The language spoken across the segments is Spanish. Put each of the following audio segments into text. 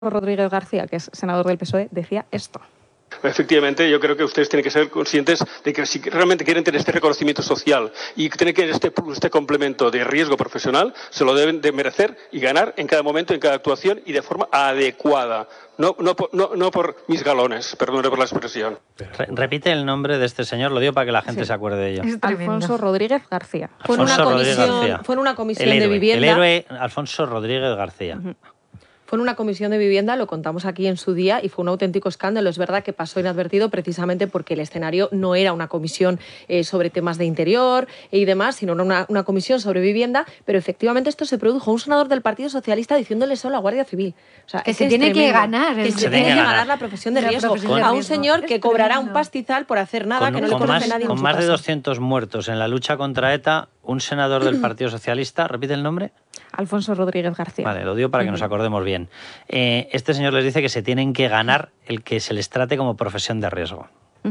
Rodríguez García, que es senador del PSOE, decía esto. Efectivamente, yo creo que ustedes tienen que ser conscientes de que si realmente quieren tener este reconocimiento social y tienen que este complemento de riesgo profesional, se lo deben de merecer y ganar en cada momento, en cada actuación y de forma adecuada. No por mis galones, perdón por la expresión. Repite el nombre de este señor, lo digo para que la gente se acuerde de ello. Alfonso Rodríguez García. Fue en una comisión de vivienda. El héroe Alfonso Rodríguez García. Fue en una comisión de vivienda, lo contamos aquí en su día, y fue un auténtico escándalo. Es verdad que pasó inadvertido precisamente porque el escenario no era una comisión sobre temas de interior y demás, sino una comisión sobre vivienda, pero efectivamente esto se produjo. Un senador del Partido Socialista diciéndole eso a la Guardia Civil. O sea, que se tiene que ganar. Que se tiene que ganar la profesión de riesgo. A un señor que cobrará un pastizal por hacer nada, que no le conoce nadie. Con más de 200 muertos en la lucha contra ETA, un senador del Partido Socialista, ¿repite el nombre? Alfonso Rodríguez García. Vale, lo digo para que nos acordemos bien. Este señor les dice que se tienen que ganar el que se les trate como profesión de riesgo.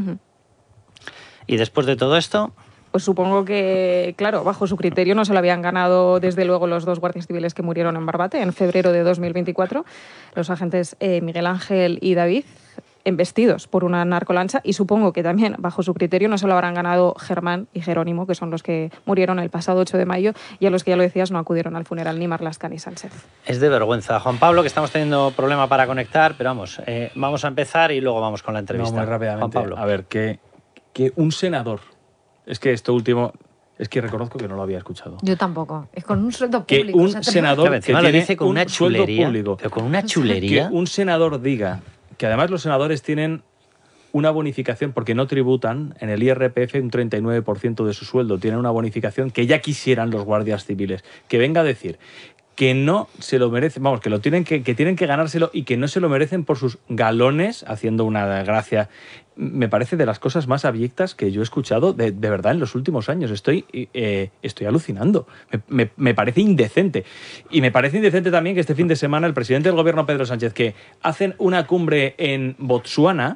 Y después de todo esto... Pues supongo que, claro, bajo su criterio no se lo habían ganado, desde luego, los dos guardias civiles que murieron en Barbate en febrero de 2024, los agentes Miguel Ángel y David, embestidos por una narcolancha, y supongo que también, bajo su criterio, no se lo habrán ganado Germán y Jerónimo, que son los que murieron el pasado 8 de mayo y a los que, ya lo decías, no acudieron al funeral ni Marlaska ni Sánchez. Es de vergüenza. Juan Pablo, que estamos teniendo problema para conectar, pero vamos a empezar y luego vamos con la entrevista. No, muy rápidamente. Juan Pablo. A ver, que un senador... Es que esto último... Es que reconozco que no lo había escuchado. Yo tampoco. Es con un sueldo público. Que un senador que lo tiene dice con una chulería, público, pero con una chulería. Que un senador diga que además los senadores tienen una bonificación porque no tributan en el IRPF un 39% de su sueldo. Tienen una bonificación que ya quisieran los guardias civiles. Que venga a decir que no se lo merecen, vamos, que lo tienen que tienen que ganárselo y que no se lo merecen por sus galones, haciendo una gracia. Me parece de las cosas más abyectas que yo he escuchado de verdad en los últimos años. Estoy alucinando. Me parece indecente. Y me parece indecente también que este fin de semana el presidente del gobierno, Pedro Sánchez, que hacen una cumbre en Botsuana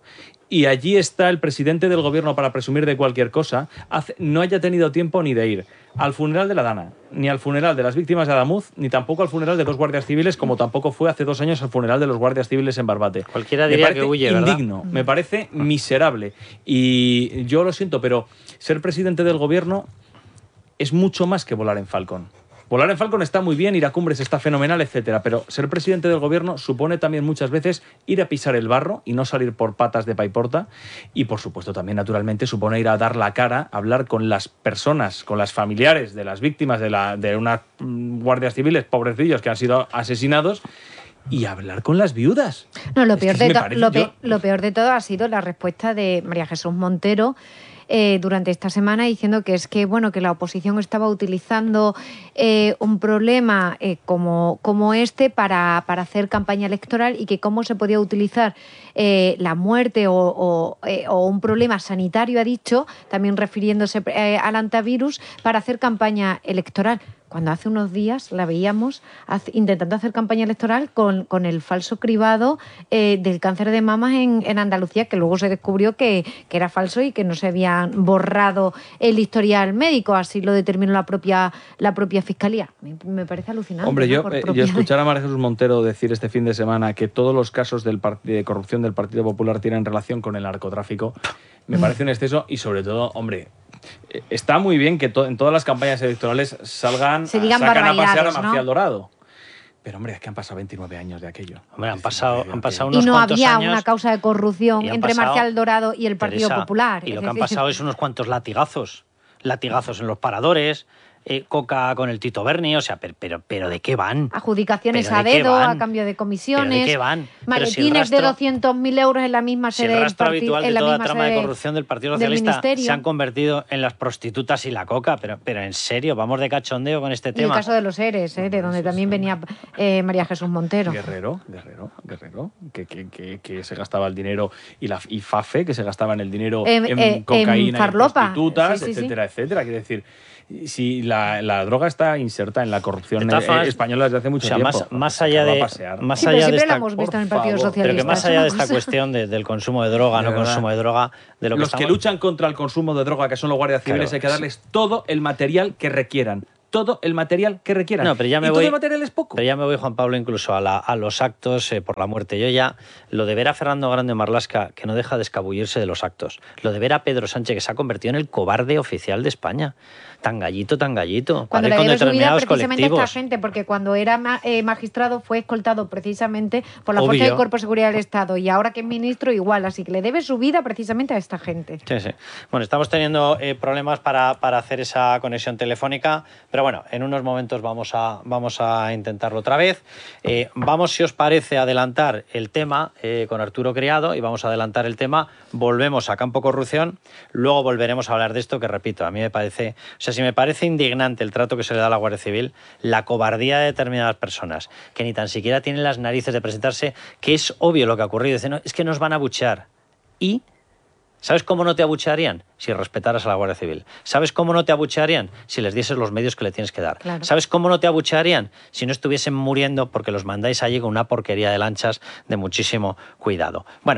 y allí está el presidente del gobierno para presumir de cualquier cosa, no haya tenido tiempo ni de ir al funeral de la Dana, ni al funeral de las víctimas de Adamuz, ni tampoco al funeral de dos guardias civiles, como tampoco fue hace 2 años al funeral de los guardias civiles en Barbate. Cualquiera diría que huye, ¿verdad? Indigno, me parece miserable. Y yo lo siento, pero ser presidente del gobierno es mucho más que volar en Falcon. Volar en Falcon está muy bien, ir a cumbres está fenomenal, etcétera, pero ser presidente del gobierno supone también muchas veces ir a pisar el barro y no salir por patas de paiporta, y por supuesto también naturalmente supone ir a dar la cara, hablar con las personas, con las familiares de las víctimas de unas guardias civiles, pobrecillos, que han sido asesinados, y hablar con las viudas. No, lo peor de todo ha sido la respuesta de María Jesús Montero durante esta semana, diciendo que es que la oposición estaba utilizando un problema como este para hacer campaña electoral, y que cómo se podía utilizar la muerte o un problema sanitario, ha dicho, también refiriéndose al antivirus, para hacer campaña electoral. Cuando hace unos días la veíamos intentando hacer campaña electoral con el falso cribado del cáncer de mamas en Andalucía, que luego se descubrió que era falso y que no se habían borrado el historial médico. Así lo determinó la propia Fiscalía. Me parece alucinante. Hombre, yo escuchar a María Jesús Montero decir este fin de semana que todos los casos de corrupción del Partido Popular tienen relación con el narcotráfico, me parece un exceso. Y sobre todo, hombre, está muy bien que en todas las campañas electorales sacan a pasear a Marcial Dorado. Pero, hombre, es que han pasado 29 años de aquello. Hombre, han pasado unos cuantos años. Y no había una causa de corrupción entre Marcial Dorado y el Partido Popular. Y lo que han pasado es unos cuantos latigazos. Latigazos en los paradores, coca con el Tito Berni, o sea, pero ¿de qué van? Adjudicaciones a dedo, a cambio de comisiones. ¿Pero de qué van? Maletines de 200.000 euros en la misma sede del partido. El rastro habitual de toda la trama de corrupción del Partido Socialista se han convertido en las prostitutas y la coca, pero en serio, vamos de cachondeo con este tema. Y el caso de los ERES, de donde también venía María Jesús Montero. Guerrero, que se gastaba el dinero, y FAFE, que se gastaba en el dinero en cocaína, en prostitutas, etcétera. Quiere decir, si la droga está inserta en la corrupción española desde hace mucho tiempo. Más allá de siempre la hemos visto en el Partido Socialista. Pero que más allá de esta cuestión del consumo de droga, no consumo de droga, de lo que que luchan contra el consumo de droga, que son los guardias civiles, hay que darles todo el material que requieran. todo el material que requieran. No, pero ya me y voy, todo el material es poco. Pero ya me voy, Juan Pablo, incluso a los actos por la muerte. Yo ya, lo de ver a Fernando Grande Marlaska, que no deja de escabullirse de los actos, lo de ver a Pedro Sánchez, que se ha convertido en el cobarde oficial de España. Tan gallito, tan gallito. Cuando Padre le con debe su vida determinados precisamente a esta colectivos. gente, porque cuando era magistrado fue escoltado precisamente por la Obvio. Fuerza del Cuerpo de Seguridad del Estado, y ahora que es ministro igual, así que le debe su vida precisamente a esta gente. Sí, sí. Bueno, estamos teniendo problemas para hacer esa conexión telefónica, pero bueno, en unos momentos vamos a intentarlo otra vez. Vamos, si os parece, a adelantar el tema con Arturo Criado, y vamos a adelantar el tema, volvemos a Campo Corrupción, luego volveremos a hablar de esto, que repito, a mí me parece, o sea, si me parece indignante el trato que se le da a la Guardia Civil, la cobardía de determinadas personas, que ni tan siquiera tienen las narices de presentarse, que es obvio lo que ha ocurrido, dicen, no, es que nos van a abuchear. Y ¿sabes cómo no te abuchearían? Si respetaras a la Guardia Civil. ¿Sabes cómo no te abuchearían? Si les dieses los medios que le tienes que dar. Claro. ¿Sabes cómo no te abuchearían? Si no estuviesen muriendo porque los mandáis allí con una porquería de lanchas de muchísimo cuidado. Bueno,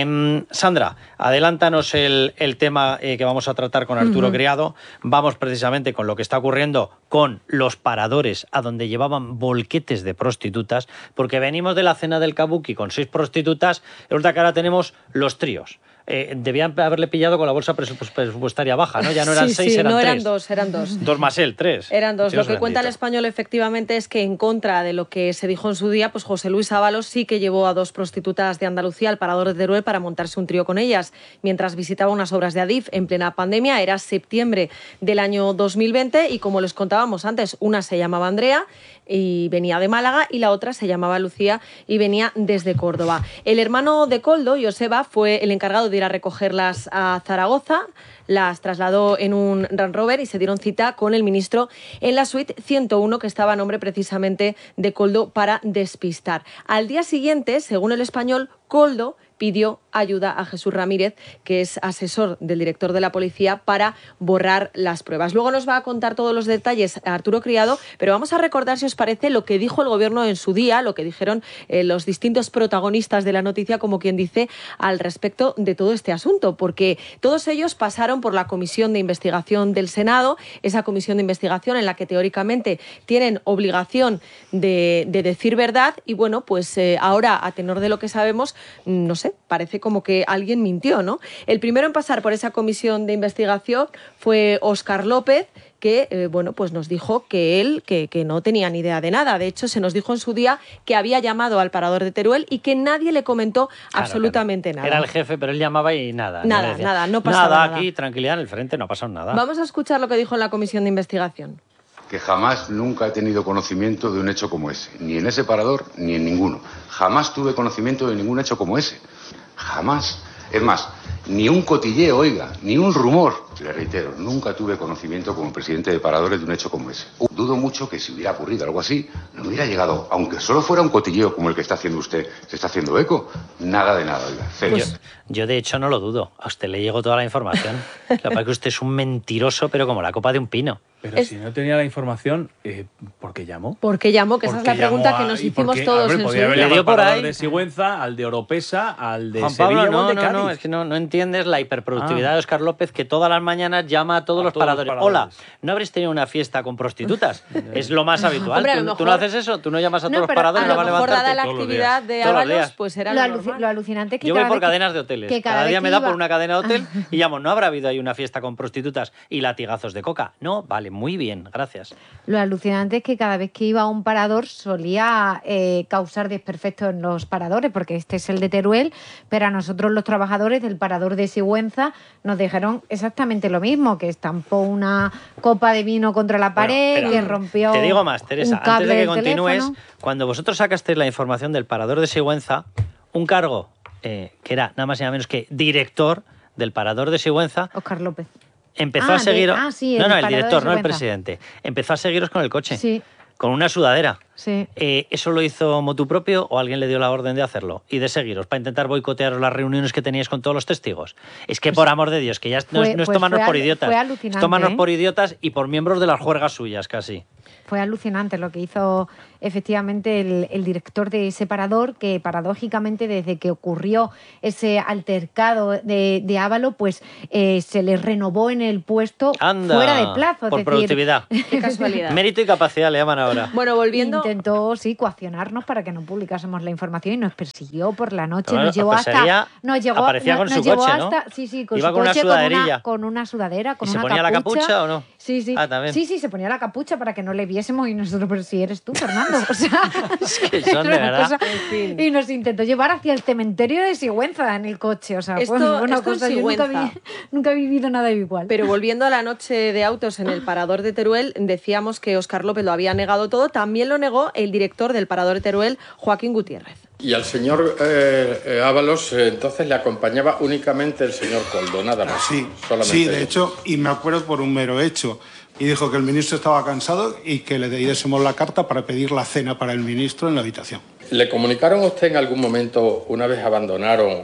Sandra, adelántanos el tema que vamos a tratar con Arturo Criado. Vamos precisamente con lo que está ocurriendo con los paradores, a donde llevaban volquetes de prostitutas, porque venimos de la cena del Kabuki con 6 prostitutas, y resulta que ahora tenemos los tríos. Debían haberle pillado con la bolsa presupuestaria baja, ¿no? Ya no eran 6, eran 3. Eran 2. 2 más él, 3. Eran 2. Dios Lo que cuenta el bendito. Español efectivamente es que en contra de lo que se dijo en su día, pues José Luis Ábalos sí que llevó a 2 prostitutas de Andalucía al parador de Teruel para montarse un trío con ellas, mientras visitaba unas obras de Adif en plena pandemia. Era septiembre del año 2020 y, como les contábamos antes, una se llamaba Andrea y venía de Málaga, y la otra se llamaba Lucía y venía desde Córdoba. El hermano de Koldo, Joseba, fue el encargado de ir a recogerlas a Zaragoza. Las trasladó en un Land Rover y se dieron cita con el ministro en la suite 101, que estaba a nombre precisamente de Koldo, para despistar. Al día siguiente, según el Español, Koldo pidió ayuda a Jesús Ramírez, que es asesor del director de la policía, para borrar las pruebas. Luego nos va a contar todos los detalles Arturo Criado, pero vamos a recordar, si os parece, lo que dijo el gobierno en su día, lo que dijeron los distintos protagonistas de la noticia, como quien dice, al respecto de todo este asunto, porque todos ellos pasaron por la comisión de investigación del Senado, esa comisión de investigación en la que teóricamente tienen obligación de decir verdad, y bueno, pues ahora, a tenor de lo que sabemos, no sé, parece como que alguien mintió, ¿no? El primero en pasar por esa comisión de investigación fue Óscar López, que bueno, pues nos dijo que él que no tenía ni idea de nada. De hecho, se nos dijo en su día que había llamado al parador de Teruel y que nadie le comentó absolutamente nada. Era el jefe, pero él llamaba y nada. Nada, no pasaba nada. Aquí, tranquilidad, en el frente no ha pasado nada. Vamos a escuchar lo que dijo en la comisión de investigación. Que jamás, nunca he tenido conocimiento de un hecho como ese. Ni en ese parador, ni en ninguno. Jamás tuve conocimiento de ningún hecho como ese. Jamás. Es más, ni un cotilleo, oiga, ni un rumor. Le reitero, nunca tuve conocimiento como presidente de paradores de un hecho como ese. Dudo mucho que si hubiera ocurrido algo así, no hubiera llegado, aunque solo fuera un cotilleo como el que está haciendo usted, se está haciendo eco. Nada de nada, oiga. Cero. Yo de hecho no lo dudo. A usted le llegó toda la información. Lo que pasa es que usted es un mentiroso, pero como la copa de un pino. Pero si no tenía la información, ¿por qué llamó? ¿Por qué llamó? Que esa es la pregunta que nos hicimos todos en su día. Le dio por ahí. Al de Sigüenza, al de Oropesa, al de Juan Sevilla, Pablo, o al de Cádiz. no, es que no entiendes la hiperproductividad de Óscar López, que todas las mañanas llama a todos los paradores. Hola, ¿no habréis tenido una fiesta con prostitutas? Es lo más habitual. Hombre, ¿Tú no haces eso? ¿Tú no llamas a todos los paradores? A ¿No lo vas a mejor, dada levantarte? la actividad de Ábalos, pues era lo normal. Lo alucinante es que Yo voy cada por vez cadenas de hoteles. que Cada día vez me que da iba- por una cadena de hotel y llamo, ¿no habrá habido ahí una fiesta con prostitutas y latigazos de coca? No, vale, muy bien, gracias. Lo alucinante es que cada vez que iba a un parador solía causar desperfectos en los paradores, porque este es el de Teruel, pero a nosotros los trabajadores del parador de Sigüenza nos dijeron exactamente lo mismo, que estampó una copa de vino contra la pared, Bueno, que espera, rompió Te digo más, Teresa, un cable antes de que del continúes, teléfono. cuando vosotros sacasteis la información del parador de Sigüenza, un cargo que era nada más y nada menos que director del parador de Sigüenza, Óscar López. empezó a seguiros... sí, no, el el parador de director, no el Sigüenza. presidente. Empezó a seguiros con el coche, Sí, con una sudadera. sí. ¿Eso lo hizo motu propio o alguien le dio la orden de hacerlo y de seguiros para intentar boicotearos las reuniones que teníais con todos los testigos? Es que, por amor de Dios, que ya no es tomarnos por idiotas. fue Es alucinante, tomarnos ¿eh? por idiotas y por miembros de las juergas suyas, casi. Fue alucinante lo que hizo efectivamente el director de ese parador, que paradójicamente desde que ocurrió ese altercado de Ábalos, pues se le renovó en el puesto fuera de plazo. Por productividad. Qué casualidad. Mérito y capacidad le llaman ahora. Bueno, volviendo... Intentó, sí, coaccionarnos para que no publicásemos la información y nos persiguió por la noche. Bueno, nos llevó hasta... aparecía con su coche, ¿no? Sí, con Iba su con coche, una sudaderilla. con una sudadera, con ¿Y una se ponía la capucha o no? Sí. También. Sí, se ponía la capucha para que no le viésemos y nosotros, pero si eres tú, Fernando. O sea, es que son de verdad. Y nos intentó llevar hacia el cementerio de Sigüenza en el coche. O sea, fue una cosa. Yo nunca he vivido nada igual. Pero volviendo a la noche de autos en el parador de Teruel, decíamos que Óscar López lo había negado todo. También lo negó el director del parador de Teruel, Joaquín Gutiérrez. Y al señor Ábalos entonces le acompañaba únicamente el señor Koldo, nada más. Sí, de hecho, y me acuerdo por un mero hecho. Y dijo que el ministro estaba cansado y que le diésemos la carta para pedir la cena para el ministro en la habitación. ¿Le comunicaron a usted en algún momento, una vez abandonaron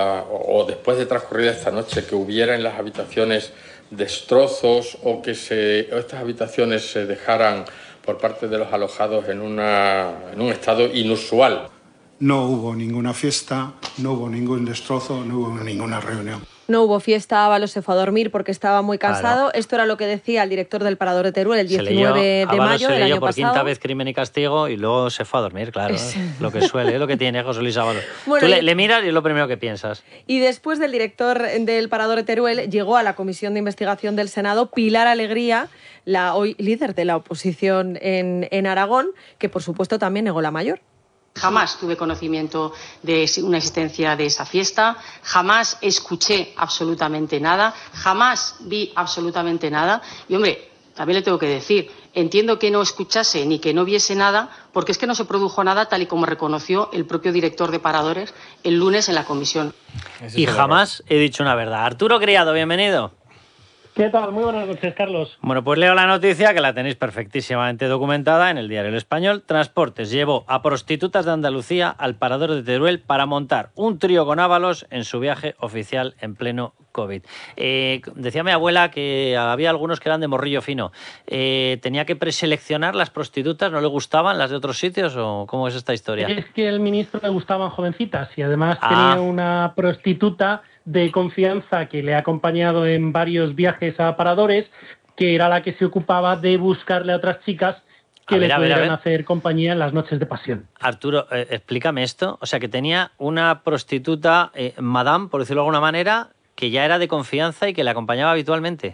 o después de transcurrida esta noche, que hubiera en las habitaciones destrozos o que estas habitaciones se dejaran por parte de los alojados en un estado inusual? No hubo ninguna fiesta, no hubo ningún destrozo, no hubo ninguna reunión. No hubo fiesta, Ábalos se fue a dormir porque estaba muy cansado. Claro. Esto era lo que decía el director del parador de Teruel el 19 de mayo del año pasado. Por quinta vez Crimen y Castigo y luego se fue a dormir, claro. Lo que suele, es lo que tiene José Luis Ábalos. Bueno, tú le miras y es lo primero que piensas. Y después del director del parador de Teruel llegó a la Comisión de Investigación del Senado Pilar Alegría, la hoy líder de la oposición en Aragón, que por supuesto también negó la mayor. Jamás tuve conocimiento de una existencia de esa fiesta, jamás escuché absolutamente nada, jamás vi absolutamente nada. Y, hombre, también le tengo que decir, entiendo que no escuchase ni que no viese nada, porque es que no se produjo nada tal y como reconoció el propio director de Paradores el lunes en la comisión. Y jamás he dicho una verdad. Arturo Criado, bienvenido. ¿Qué tal? Muy buenas noches, Carlos. Bueno, pues leo la noticia, que la tenéis perfectísimamente documentada en el diario El Español. Transportes llevó a prostitutas de Andalucía al parador de Teruel para montar un trío con Ábalos en su viaje oficial en pleno COVID. Decía mi abuela que había algunos que eran de morrillo fino. ¿Tenía que preseleccionar las prostitutas? ¿No le gustaban las de otros sitios o cómo es esta historia? Es que al ministro le gustaban jovencitas y además tenía una prostituta de confianza que le ha acompañado en varios viajes a paradores, que era la que se ocupaba de buscarle a otras chicas que le pudieran hacer compañía en las noches de pasión. Arturo, explícame esto. O sea, que tenía una prostituta, madame, por decirlo de alguna manera, que ya era de confianza y que le acompañaba habitualmente.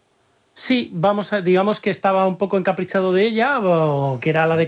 Sí, digamos que estaba un poco encaprichado de ella, o que era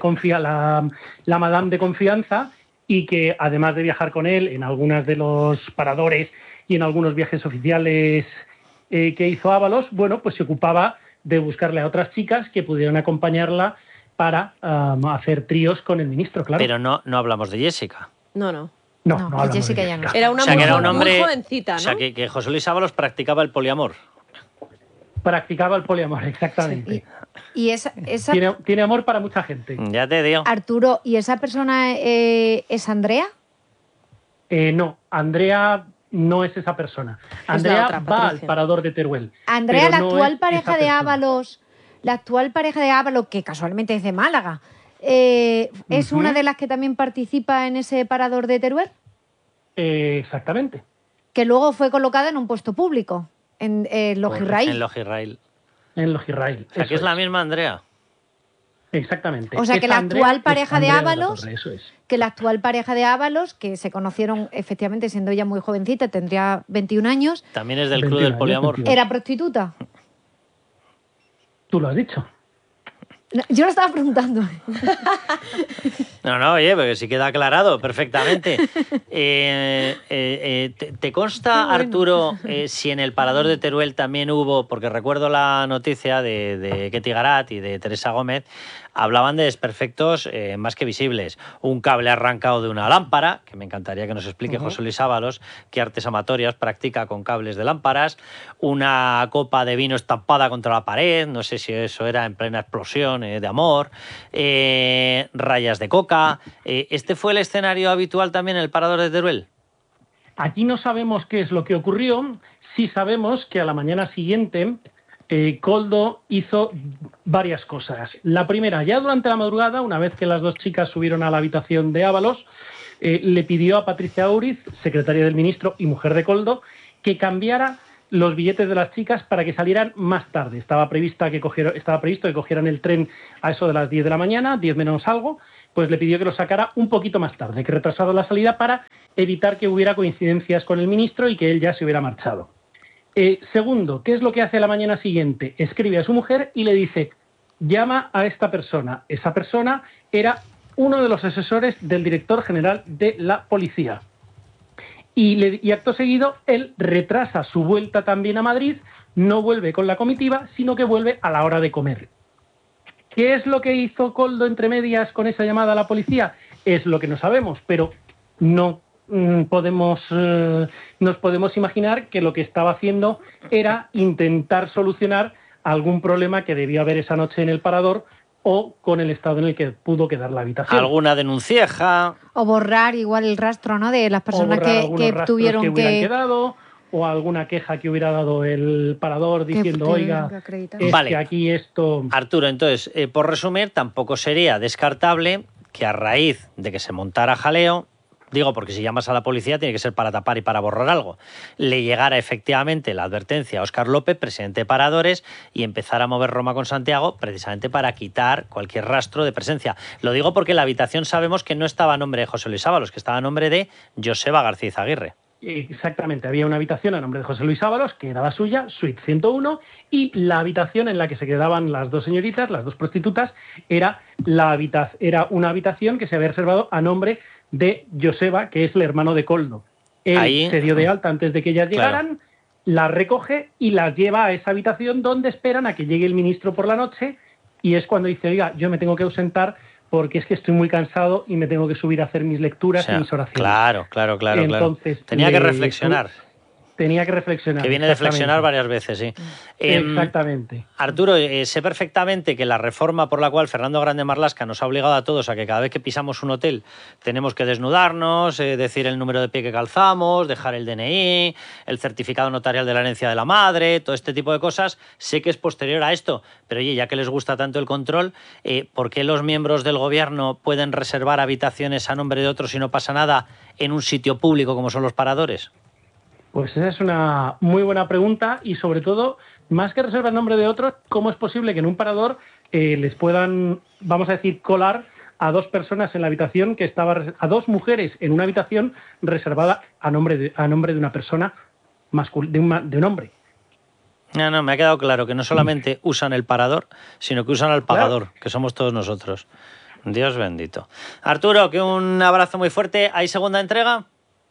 la madame de confianza, y que además de viajar con él en algunos de los paradores y en algunos viajes oficiales que hizo Ábalos, bueno, pues se ocupaba de buscarle a otras chicas que pudieran acompañarla para hacer tríos con el ministro, claro. Pero no hablamos de Jessica. No, Jessica ya no. Era una muy jovencita, ¿no? O sea, que José Luis Ábalos practicaba el poliamor. Practicaba el poliamor, exactamente. Sí. Y tiene amor para mucha gente. Ya te digo. Arturo, ¿y esa persona es Andrea? No, Andrea no es esa persona. Andrea va al parador de Teruel. Andrea, la actual pareja de Ábalos, que casualmente es de Málaga, ¿es una de las que también participa en ese parador de Teruel? Exactamente. Que luego fue colocada en un puesto público, en Logirrail. En Logirrail. O sea, que es la misma Andrea. Exactamente. O sea, que la actual pareja de Ábalos, que se conocieron efectivamente siendo ella muy jovencita, tendría 21 años. También es del club del poliamor. ¿Era prostituta? Tú lo has dicho. No, yo lo estaba preguntando. No, oye, porque sí queda aclarado perfectamente. ¿Te consta, Arturo, si en el parador de Teruel también hubo, porque recuerdo la noticia de Ketty Garat y de Teresa Gómez, hablaban de desperfectos más que visibles. Un cable arrancado de una lámpara, que me encantaría que nos explique José Luis Ábalos qué artes amatorias practica con cables de lámparas, una copa de vino estampada contra la pared, no sé si eso era en plena explosión de amor, rayas de coca. ¿Este fue el escenario habitual también en el parador de Teruel? Aquí no sabemos qué es lo que ocurrió, sí sabemos que a la mañana siguiente Koldo hizo varias cosas. La primera, ya durante la madrugada, una vez que las dos chicas subieron a la habitación de Ábalos, le pidió a Patricia Auriz, secretaria del ministro y mujer de Koldo, que cambiara los billetes de las chicas para que salieran más tarde. Estaba previsto que cogieran el tren a eso de las 10 de la mañana, 10 menos algo, pues le pidió que lo sacara un poquito más tarde, que retrasara la salida para evitar que hubiera coincidencias con el ministro y que él ya se hubiera marchado. Segundo, ¿qué es lo que hace la mañana siguiente? Escribe a su mujer y le dice, llama a esta persona. Esa persona era uno de los asesores del director general de la policía. Y acto seguido, él retrasa su vuelta también a Madrid, no vuelve con la comitiva, sino que vuelve a la hora de comer. ¿Qué es lo que hizo Koldo entre medias con esa llamada a la policía? Es lo que no sabemos, pero no nos podemos imaginar que lo que estaba haciendo era intentar solucionar algún problema que debió haber esa noche en el Parador o con el estado en el que pudo quedar la habitación. ¿Alguna denuncieja? O borrar igual el rastro, ¿no?, de las personas que tuvieron que hubieran quedado, o alguna queja que hubiera dado el Parador diciendo, oiga, es vale, que aquí esto... Arturo, entonces, por resumir, tampoco sería descartable que a raíz de que se montara jaleo, digo porque si llamas a la policía tiene que ser para tapar y para borrar algo, le llegara efectivamente la advertencia a Óscar López, presidente de Paradores, y empezara a mover Roma con Santiago precisamente para quitar cualquier rastro de presencia. Lo digo porque la habitación sabemos que no estaba a nombre de José Luis Ábalos, que estaba a nombre de Joseba García Izaguirre. Exactamente, había una habitación a nombre de José Luis Ábalos, que era la suya, suite 101, y la habitación en la que se quedaban las dos señoritas, las dos prostitutas, era una habitación que se había reservado a nombre de Joseba, que es el hermano de Koldo. Él se dio de alta antes de que ellas llegaran, claro, las recoge y las lleva a esa habitación donde esperan a que llegue el ministro por la noche, y es cuando dice, oiga, yo me tengo que ausentar porque es que estoy muy cansado y me tengo que subir a hacer mis lecturas, o sea, y mis oraciones. Claro. Entonces, tenía que reflexionar. Tenía que reflexionar. Que viene de flexionar varias veces, sí. Exactamente. Arturo, sé perfectamente que la reforma por la cual Fernando Grande Marlaska nos ha obligado a todos a que cada vez que pisamos un hotel tenemos que desnudarnos, decir el número de pie que calzamos, dejar el DNI, el certificado notarial de la herencia de la madre, todo este tipo de cosas, sé que es posterior a esto. Pero oye, ya que les gusta tanto el control, ¿por qué los miembros del gobierno pueden reservar habitaciones a nombre de otros y no pasa nada en un sitio público como son los paradores? Pues esa es una muy buena pregunta y sobre todo, más que reservar el nombre de otros, ¿cómo es posible que en un parador les puedan, vamos a decir, colar a dos personas en la habitación a dos mujeres en una habitación reservada a nombre de una persona de un hombre? No, me ha quedado claro que no solamente usan el parador, sino que usan al pagador, claro, que somos todos nosotros. Dios bendito. Arturo, que un abrazo muy fuerte. ¿Hay segunda entrega?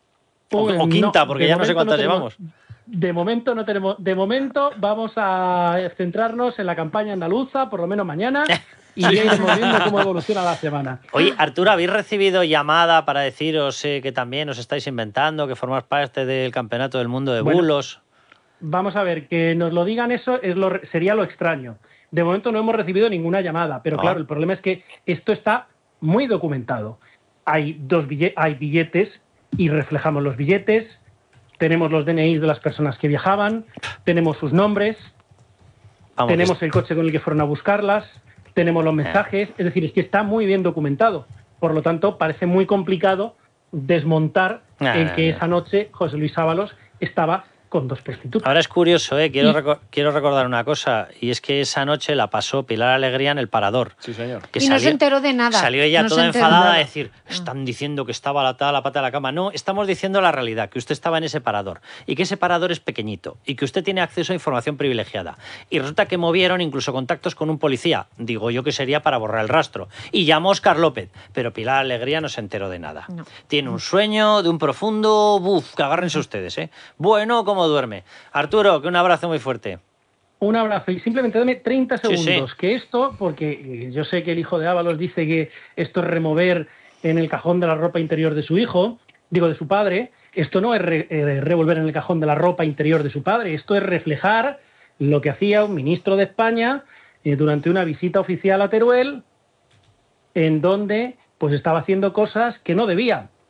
O quinta, porque ya no sé cuántas llevamos. De momento no tenemos. De momento vamos a centrarnos en la campaña andaluza, por lo menos mañana, y ya iremos viendo cómo evoluciona la semana. Oye, Arturo, ¿habéis recibido llamada para deciros que también os estáis inventando, que formáis parte del Campeonato del Mundo de Bulos? Vamos a ver, que nos lo digan eso sería lo extraño. De momento no hemos recibido ninguna llamada, pero claro, el problema es que esto está muy documentado. Hay billetes y reflejamos los billetes, tenemos los DNIs de las personas que viajaban, tenemos sus nombres, tenemos el coche con el que fueron a buscarlas, tenemos los mensajes, es decir, es que está muy bien documentado. Por lo tanto, parece muy complicado desmontar el que esa noche José Luis Ábalos estaba con dos prostitutas. Ahora es curioso, quiero recordar una cosa, y es que esa noche la pasó Pilar Alegría en el Parador. Sí, señor. Y no se enteró de nada. Salió ella toda enfadada a decir, están diciendo que estaba la pata de la cama. No, estamos diciendo la realidad, que usted estaba en ese parador, y que ese parador es pequeñito, y que usted tiene acceso a información privilegiada. Y resulta que movieron incluso contactos con un policía, digo yo que sería para borrar el rastro, y llamó a Óscar López, pero Pilar Alegría no se enteró de nada. No. Tiene un sueño de un profundo, que agárrense ustedes, Bueno, ¿cómo duerme? Arturo, que un abrazo muy fuerte. Un abrazo y simplemente dame 30 segundos, que esto, porque yo sé que el hijo de Ábalos dice que esto es remover en el cajón de la ropa interior de su hijo, de su padre, esto no es revolver en el cajón de la ropa interior de su padre, esto es reflejar lo que hacía un ministro de España durante una visita oficial a Teruel, en donde pues estaba haciendo cosas que no debía.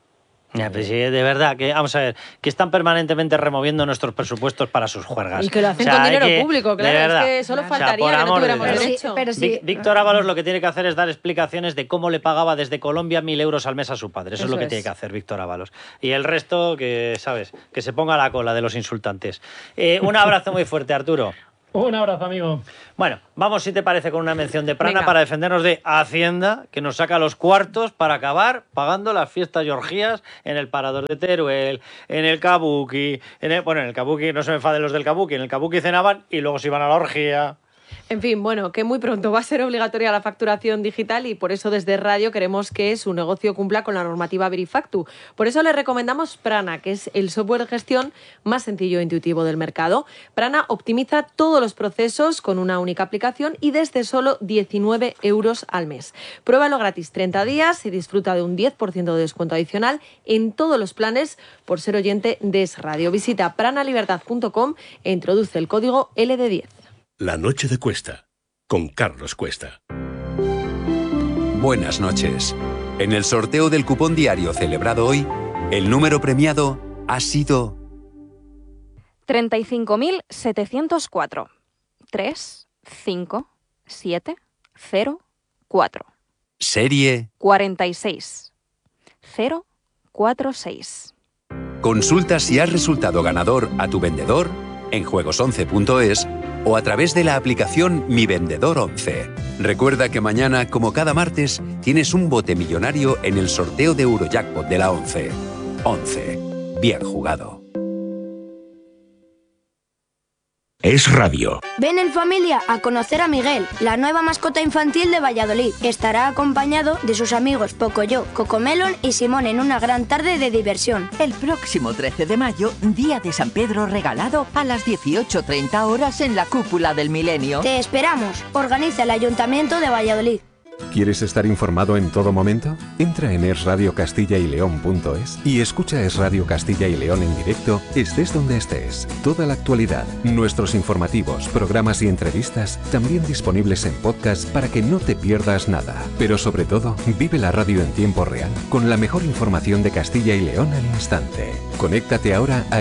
Ya, pues sí, de verdad, que vamos a ver, que están permanentemente removiendo nuestros presupuestos para sus juergas. Y que lo hacen con dinero público, claro, es que solo faltaría que no tuviéramos derecho. Víctor Ábalos lo que tiene que hacer es dar explicaciones de cómo le pagaba desde Colombia 1.000 euros al mes a su padre. Eso es lo que tiene que hacer Víctor Ábalos. Y el resto, que sabes, que se ponga a la cola de los insultantes. Un abrazo muy fuerte, Arturo. Un abrazo, amigo. Bueno, vamos, si te parece, con una mención de Prana para defendernos de Hacienda, que nos saca los cuartos para acabar pagando las fiestas y orgías en el Parador de Teruel, en el Kabuki. En el Kabuki, no se me enfaden los del Kabuki, en el Kabuki cenaban y luego se iban a la orgía. En fin, bueno, que muy pronto va a ser obligatoria la facturación digital y por eso desde Radio queremos que su negocio cumpla con la normativa Verifactu. Por eso le recomendamos Prana, que es el software de gestión más sencillo e intuitivo del mercado. Prana optimiza todos los procesos con una única aplicación y desde solo 19 euros al mes. Pruébalo gratis 30 días y disfruta de un 10% de descuento adicional en todos los planes por ser oyente de Es Radio. Visita pranalibertad.com e introduce el código LD10. La noche de Cuesta, con Carlos Cuesta. Buenas noches. En el sorteo del cupón diario celebrado hoy, el número premiado ha sido 35.704. 3, 5, 7, 0, 4. Serie 46. 046. Consulta si has resultado ganador a tu vendedor en juegos11.es o a través de la aplicación Mi Vendedor 11. Recuerda que mañana, como cada martes, tienes un bote millonario en el sorteo de Eurojackpot de la 11. 11. Bien jugado. Es Radio. Ven en familia a conocer a Miguel, la nueva mascota infantil de Valladolid. Estará acompañado de sus amigos Pocoyo, Cocomelon y Simón en una gran tarde de diversión. El próximo 13 de mayo, Día de San Pedro regalado a las 18:30 horas en la Cúpula del Milenio. Te esperamos. Organiza el Ayuntamiento de Valladolid. ¿Quieres estar informado en todo momento? Entra en esradiocastillaYleón.es y escucha Es Radio Castilla y León en directo, estés donde estés. Toda la actualidad, nuestros informativos, programas y entrevistas, también disponibles en podcast para que no te pierdas nada. Pero sobre todo, vive la radio en tiempo real, con la mejor información de Castilla y León al instante. Conéctate ahora a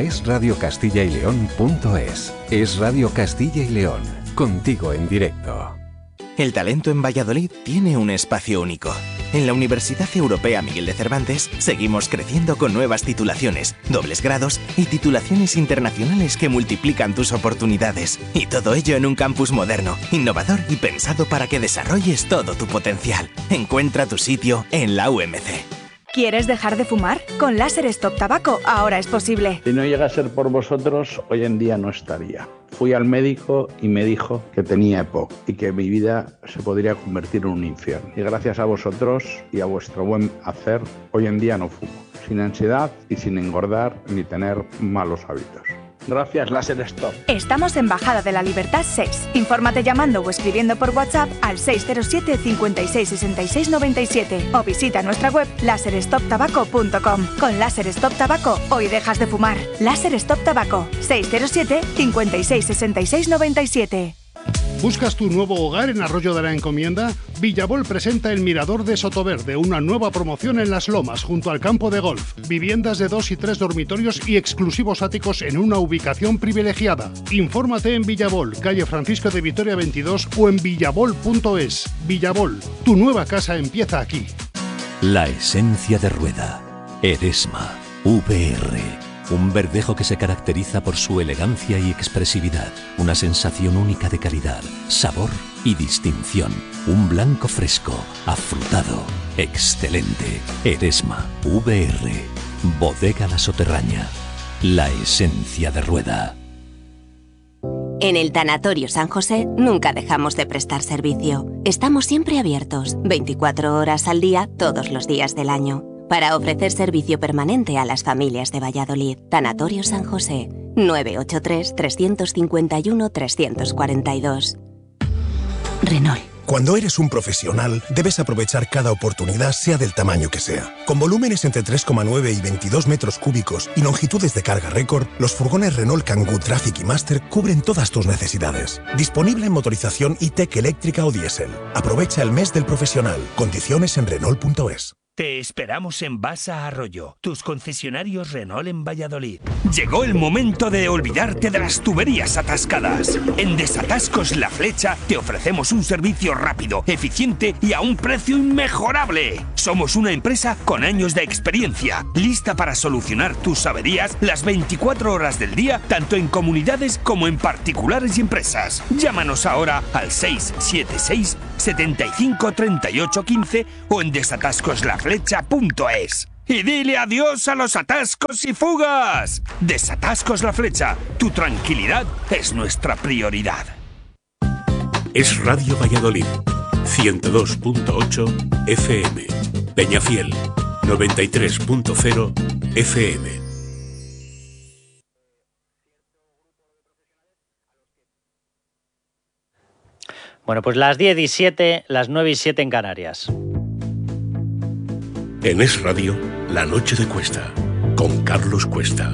esradiocastillaYleón.es. Es Radio Castilla y León, contigo en directo. El talento en Valladolid tiene un espacio único. En la Universidad Europea Miguel de Cervantes seguimos creciendo con nuevas titulaciones, dobles grados y titulaciones internacionales que multiplican tus oportunidades. Y todo ello en un campus moderno, innovador y pensado para que desarrolles todo tu potencial. Encuentra tu sitio en la UMC. ¿Quieres dejar de fumar? Con Láser Stop Tabaco ahora es posible. Si no llega a ser por vosotros, hoy en día no estaría. Fui al médico y me dijo que tenía EPOC y que mi vida se podría convertir en un infierno. Y gracias a vosotros y a vuestro buen hacer, hoy en día no fumo. Sin ansiedad y sin engordar ni tener malos hábitos. Gracias, Láser Stop. Estamos en Bajada de la Libertad 6. Infórmate llamando o escribiendo por WhatsApp al 607 56 66 97 o visita nuestra web laserstoptabaco.com. Con Láser Stop Tabaco, hoy dejas de fumar. Láser Stop Tabaco, 607 56 66 97. ¿Buscas tu nuevo hogar en Arroyo de la Encomienda? Villabol presenta el Mirador de Sotoverde, una nueva promoción en Las Lomas, junto al campo de golf. Viviendas de 2 y 3 dormitorios y exclusivos áticos en una ubicación privilegiada. Infórmate en Villabol, calle Francisco de Vitoria 22 o en villabol.es. Villabol, tu nueva casa empieza aquí. La esencia de Rueda. Eresma. VR. Un verdejo que se caracteriza por su elegancia y expresividad, una sensación única de calidad, sabor y distinción. Un blanco fresco, afrutado, excelente. Eresma, VR, Bodega La Soterraña, la esencia de Rueda. En el Tanatorio San José nunca dejamos de prestar servicio. Estamos siempre abiertos, 24 horas al día, todos los días del año, para ofrecer servicio permanente a las familias de Valladolid. Tanatorio San José, 983-351-342. Renault. Cuando eres un profesional, debes aprovechar cada oportunidad, sea del tamaño que sea. Con volúmenes entre 3,9 y 22 metros cúbicos y longitudes de carga récord, los furgones Renault Kangoo Traffic y Master cubren todas tus necesidades. Disponible en motorización E-Tech eléctrica o diésel. Aprovecha el mes del profesional. Condiciones en Renault.es. Te esperamos en Basa Arroyo, tus concesionarios Renault en Valladolid. Llegó el momento de olvidarte de las tuberías atascadas. En Desatascos La Flecha te ofrecemos un servicio rápido, eficiente y a un precio inmejorable. Somos una empresa con años de experiencia, lista para solucionar tus averías las 24 horas del día, tanto en comunidades como en particulares y empresas. Llámanos ahora al 676 75 38 15 o en desatascoslaflecha.es. Y dile adiós a los atascos y fugas. Desatascos La Flecha, tu tranquilidad es nuestra prioridad. Es Radio Valladolid, 102.8 FM. Peñafiel, 93.0 FM. Bueno, pues las 10 y 7, las 9 y 7 en Canarias. En Es Radio, La Noche de Cuesta, con Carlos Cuesta.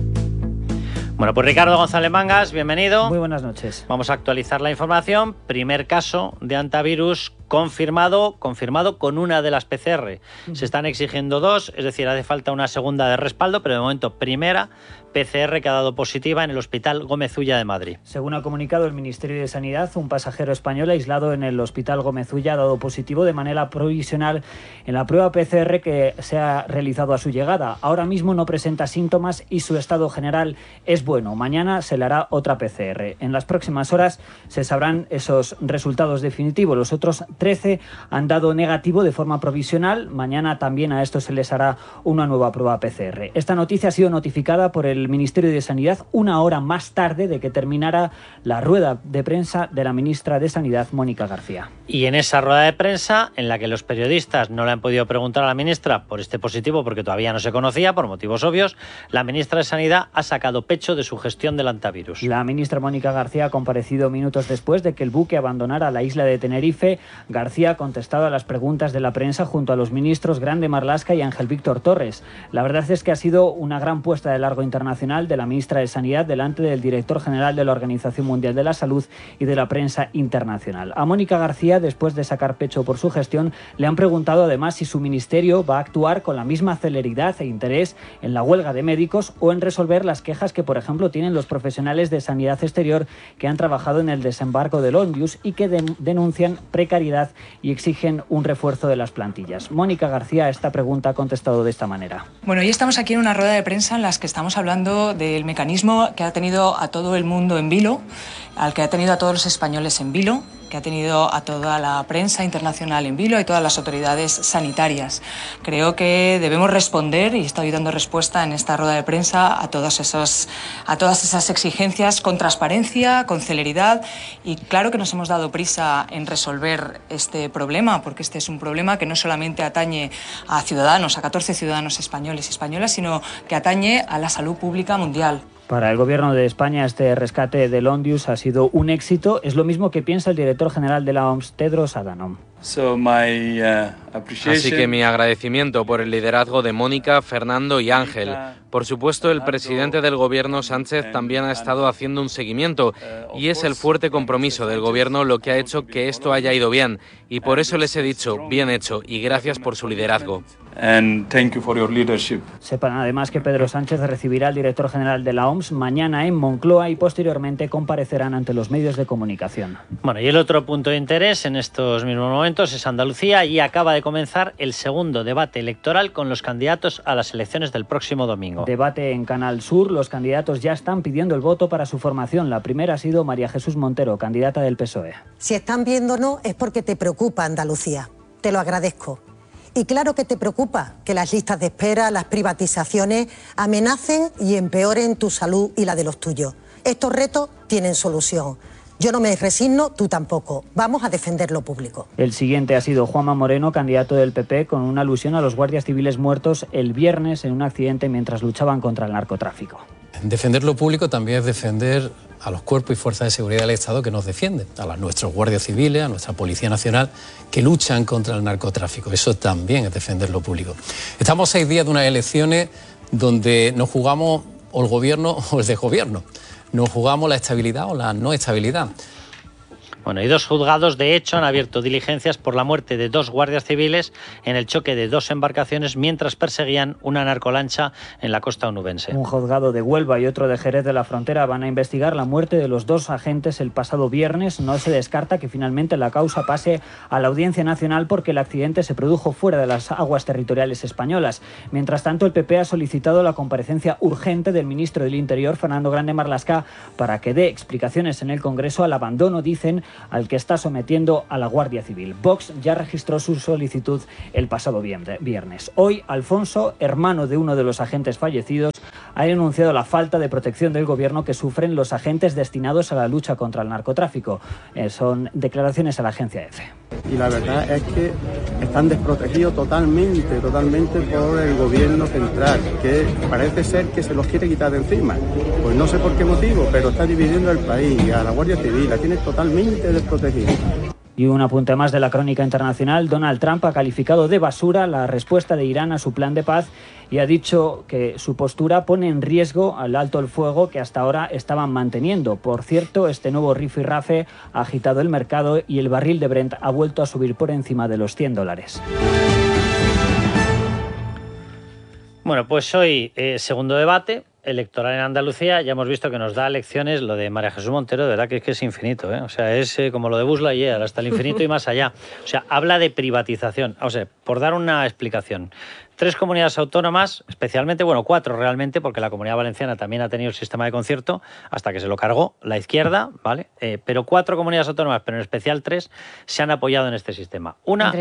Bueno, pues Ricardo González Mangas, bienvenido. Muy buenas noches. Vamos a actualizar la información. Primer caso de antivirus confirmado con una de las PCR. Se están exigiendo 2, es decir, hace falta una segunda de respaldo, pero de momento primera PCR que ha dado positiva en el Hospital Gómez Ulla de Madrid. Según ha comunicado el Ministerio de Sanidad, un pasajero español aislado en el Hospital Gómez Ulla ha dado positivo de manera provisional en la prueba PCR que se ha realizado a su llegada. Ahora mismo no presenta síntomas y su estado general es bueno. Mañana se le hará otra PCR. En las próximas horas se sabrán esos resultados definitivos. Los otros 13 han dado negativo de forma provisional. Mañana también a estos se les hará una nueva prueba PCR. Esta noticia ha sido notificada por el Ministerio de Sanidad una hora más tarde de que terminara la rueda de prensa de la ministra de Sanidad, Mónica García. Y en esa rueda de prensa, en la que los periodistas no le han podido preguntar a la ministra por este positivo, porque todavía no se conocía, por motivos obvios, la ministra de Sanidad ha sacado pecho de su gestión del antivirus. La ministra Mónica García ha comparecido minutos después de que el buque abandonara la isla de Tenerife. García ha contestado a las preguntas de la prensa junto a los ministros Grande Marlaska y Ángel Víctor Torres. La verdad es que ha sido una gran puesta de largo internacional de la ministra de Sanidad delante del director general de la Organización Mundial de la Salud y de la prensa internacional. A Mónica García, después de sacar pecho por su gestión, le han preguntado además si su ministerio va a actuar con la misma celeridad e interés en la huelga de médicos o en resolver las quejas que, por ejemplo, tienen los profesionales de sanidad exterior que han trabajado en el desembarco del Ondius y que denuncian precariedad y exigen un refuerzo de las plantillas. Mónica García a esta pregunta ha contestado de esta manera. Bueno, hoy estamos aquí en una rueda de prensa en la que estamos hablando del mecanismo que ha tenido a todo el mundo en vilo, al que ha tenido a todos los españoles en vilo, que ha tenido a toda la prensa internacional en vilo y todas las autoridades sanitarias. Creo que debemos responder, y estoy dando respuesta en esta rueda de prensa, a todas esas exigencias con transparencia, con celeridad, y claro que nos hemos dado prisa en resolver este problema, porque este es un problema que no solamente atañe a ciudadanos, a 14 ciudadanos españoles y españolas, sino que atañe a la salud pública mundial. Para el Gobierno de España este rescate del Ondius ha sido un éxito. Es lo mismo que piensa el director general de la OMS, Tedros Adhanom. Así que mi agradecimiento por el liderazgo de Mónica, Fernando y Ángel. Por supuesto, el presidente del Gobierno, Sánchez, también ha estado haciendo un seguimiento y es el fuerte compromiso del Gobierno lo que ha hecho que esto haya ido bien. Y por eso les he dicho, bien hecho y gracias por su liderazgo. Sepan además que Pedro Sánchez recibirá al director general de la OMS mañana en Moncloa y posteriormente comparecerán ante los medios de comunicación. Bueno, y el otro punto de interés en estos mismos momentos es Andalucía y acaba de comenzar el segundo debate electoral con los candidatos a las elecciones del próximo domingo. Debate en Canal Sur, los candidatos ya están pidiendo el voto para su formación. La primera ha sido María Jesús Montero, candidata del PSOE. Si están viéndonos es porque te preocupa Andalucía, te lo agradezco. Y claro que te preocupa que las listas de espera, las privatizaciones amenacen y empeoren tu salud y la de los tuyos. Estos retos tienen solución. Yo no me resigno, tú tampoco. Vamos a defender lo público. El siguiente ha sido Juanma Moreno, candidato del PP, con una alusión a los guardias civiles muertos el viernes en un accidente mientras luchaban contra el narcotráfico. Defender lo público también es defender a los cuerpos y fuerzas de seguridad del Estado que nos defienden, a nuestros guardias civiles, a nuestra Policía Nacional, que luchan contra el narcotráfico. Eso también es defender lo público. Estamos 6 días de unas elecciones donde nos jugamos o el gobierno o el desgobierno. Nos jugamos la estabilidad o la no estabilidad. Bueno, y 2 juzgados, de hecho, han abierto diligencias por la muerte de 2 guardias civiles en el choque de 2 embarcaciones mientras perseguían una narcolancha en la costa onubense. Un juzgado de Huelva y otro de Jerez de la Frontera van a investigar la muerte de los 2 agentes el pasado viernes. No se descarta que finalmente la causa pase a la Audiencia Nacional porque el accidente se produjo fuera de las aguas territoriales españolas. Mientras tanto, el PP ha solicitado la comparecencia urgente del ministro del Interior, Fernando Grande Marlaska, para que dé explicaciones en el Congreso al abandono, dicen, al que está sometiendo a la Guardia Civil. Vox ya registró su solicitud el pasado viernes. Hoy, Alfonso, hermano de uno de los agentes fallecidos, ha denunciado la falta de protección del gobierno que sufren los agentes destinados a la lucha contra el narcotráfico. Son declaraciones a la agencia EFE. Y la verdad es que están desprotegidos totalmente por el gobierno central, que parece ser que se los quiere quitar de encima. Pues no sé por qué motivo, pero está dividiendo el país, y a la Guardia Civil la tiene totalmente desprotegida. Y un apunte más de la crónica internacional. Donald Trump ha calificado de basura la respuesta de Irán a su plan de paz y ha dicho que su postura pone en riesgo al alto el fuego que hasta ahora estaban manteniendo. Por cierto, este nuevo rifirrafe ha agitado el mercado y el barril de Brent ha vuelto a subir por encima de los $100. Bueno, pues hoy segundo debate electoral en Andalucía. Ya hemos visto que nos da lecciones lo de María Jesús Montero, de verdad que es infinito, ¿eh? O sea, es como lo de Buzz Lightyear, hasta el infinito y más allá. O sea, habla de privatización. O sea, por dar una explicación, 3 comunidades autónomas, especialmente, bueno, 4 realmente, porque la Comunidad Valenciana también ha tenido el sistema de concierto hasta que se lo cargó la izquierda, ¿vale? Pero 4 comunidades autónomas, pero en especial 3, se han apoyado en este sistema. Una,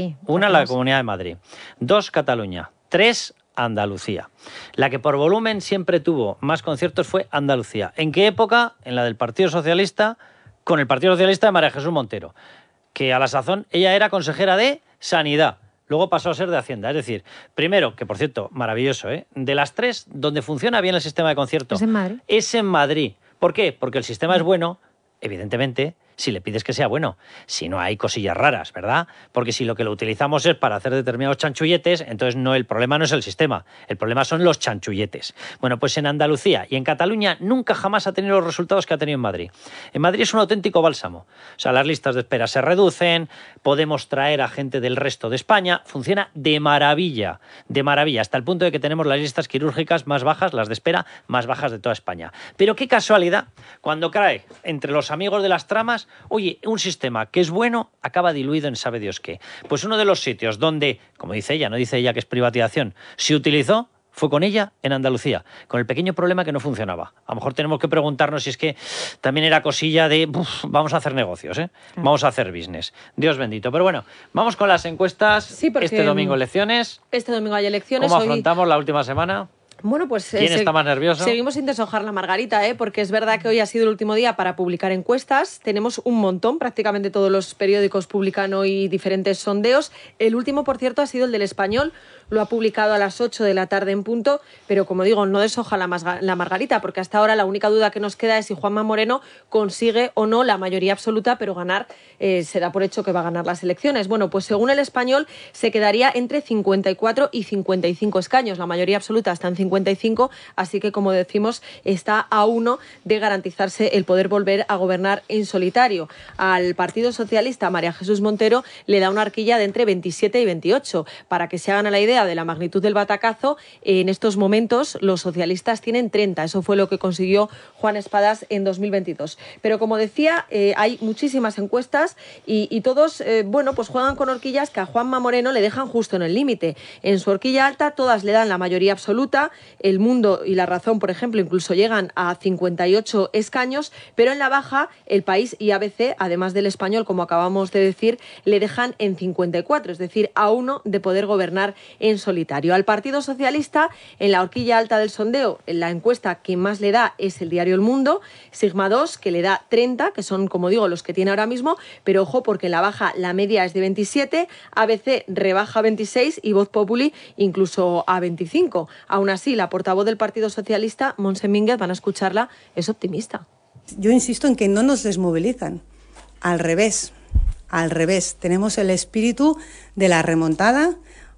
la Comunidad de Madrid. 2, Cataluña. 3, Andalucía. La que por volumen siempre tuvo más conciertos fue Andalucía. ¿En qué época? En la del Partido Socialista, con el Partido Socialista de María Jesús Montero, que a la sazón ella era consejera de Sanidad. Luego pasó a ser de Hacienda. Es decir, primero, que por cierto, maravilloso, ¿eh? De las 3, donde funciona bien el sistema de concierto, es en Madrid. ¿Por qué? Porque el sistema es bueno, evidentemente, si le pides que sea bueno. Si no, hay cosillas raras, ¿verdad? Porque si lo que lo utilizamos es para hacer determinados chanchulletes, entonces el problema no es el sistema, el problema son los chanchulletes. Bueno, pues en Andalucía y en Cataluña nunca jamás ha tenido los resultados que ha tenido en Madrid. En Madrid es un auténtico bálsamo. O sea, las listas de espera se reducen, podemos traer a gente del resto de España, funciona de maravilla, hasta el punto de que tenemos las listas quirúrgicas más bajas, las de espera más bajas de toda España. Pero qué casualidad, cuando cae entre los amigos de las tramas, oye, un sistema que es bueno acaba diluido en sabe Dios qué. Pues uno de los sitios donde, como dice ella, no dice ella que es privatización, se utilizó fue con ella en Andalucía, con el pequeño problema que no funcionaba. A lo mejor tenemos que preguntarnos si es que también era cosilla de vamos a hacer negocios, ¿eh? Vamos a hacer business. Dios bendito. Pero bueno, vamos con las encuestas. Sí, porque este domingo elecciones. Este domingo hay elecciones. ¿Cómo afrontamos la última semana? Bueno, pues ¿Quién está más nervioso? Seguimos sin deshojar la margarita, porque es verdad que hoy ha sido el último día para publicar encuestas. Tenemos un montón, prácticamente todos los periódicos publican hoy diferentes sondeos. El último, por cierto, ha sido el del Español. Lo ha publicado a las 8 de la tarde en punto, pero como digo, no deshoja la margarita, porque hasta ahora la única duda que nos queda es si Juanma Moreno consigue o no la mayoría absoluta, pero ganar, se da por hecho que va a ganar las elecciones. Bueno, pues según el Español se quedaría entre 54 y 55 escaños. La mayoría absoluta está en 55, así que, como decimos, está a 1 de garantizarse el poder volver a gobernar en solitario. Al Partido Socialista, María Jesús Montero le da una horquilla de entre 27 y 28. Para que se hagan a la idea de la magnitud del batacazo, en estos momentos los socialistas tienen 30. Eso fue lo que consiguió Juan Espadas en 2022. Pero como decía, hay muchísimas encuestas y todos, pues juegan con horquillas que a Juanma Moreno le dejan justo en el límite. En su horquilla alta todas le dan la mayoría absoluta. El Mundo y La Razón, por ejemplo, incluso llegan a 58 escaños, pero en la baja El País y ABC, además del Español, como acabamos de decir, le dejan en 54, es decir, a 1 de poder gobernar en solitario. Al Partido Socialista, en la horquilla alta del sondeo, en la encuesta que más le da es el diario El Mundo, Sigma 2, que le da 30, que son, como digo, los que tiene ahora mismo, pero ojo, porque en la baja la media es de 27, ABC rebaja a 26 y Voz Populi incluso a 25. Aún así, la portavoz del Partido Socialista, Montse Mínguez, van a escucharla, es optimista. Yo insisto en que no nos desmovilizan, al revés, tenemos el espíritu de la remontada.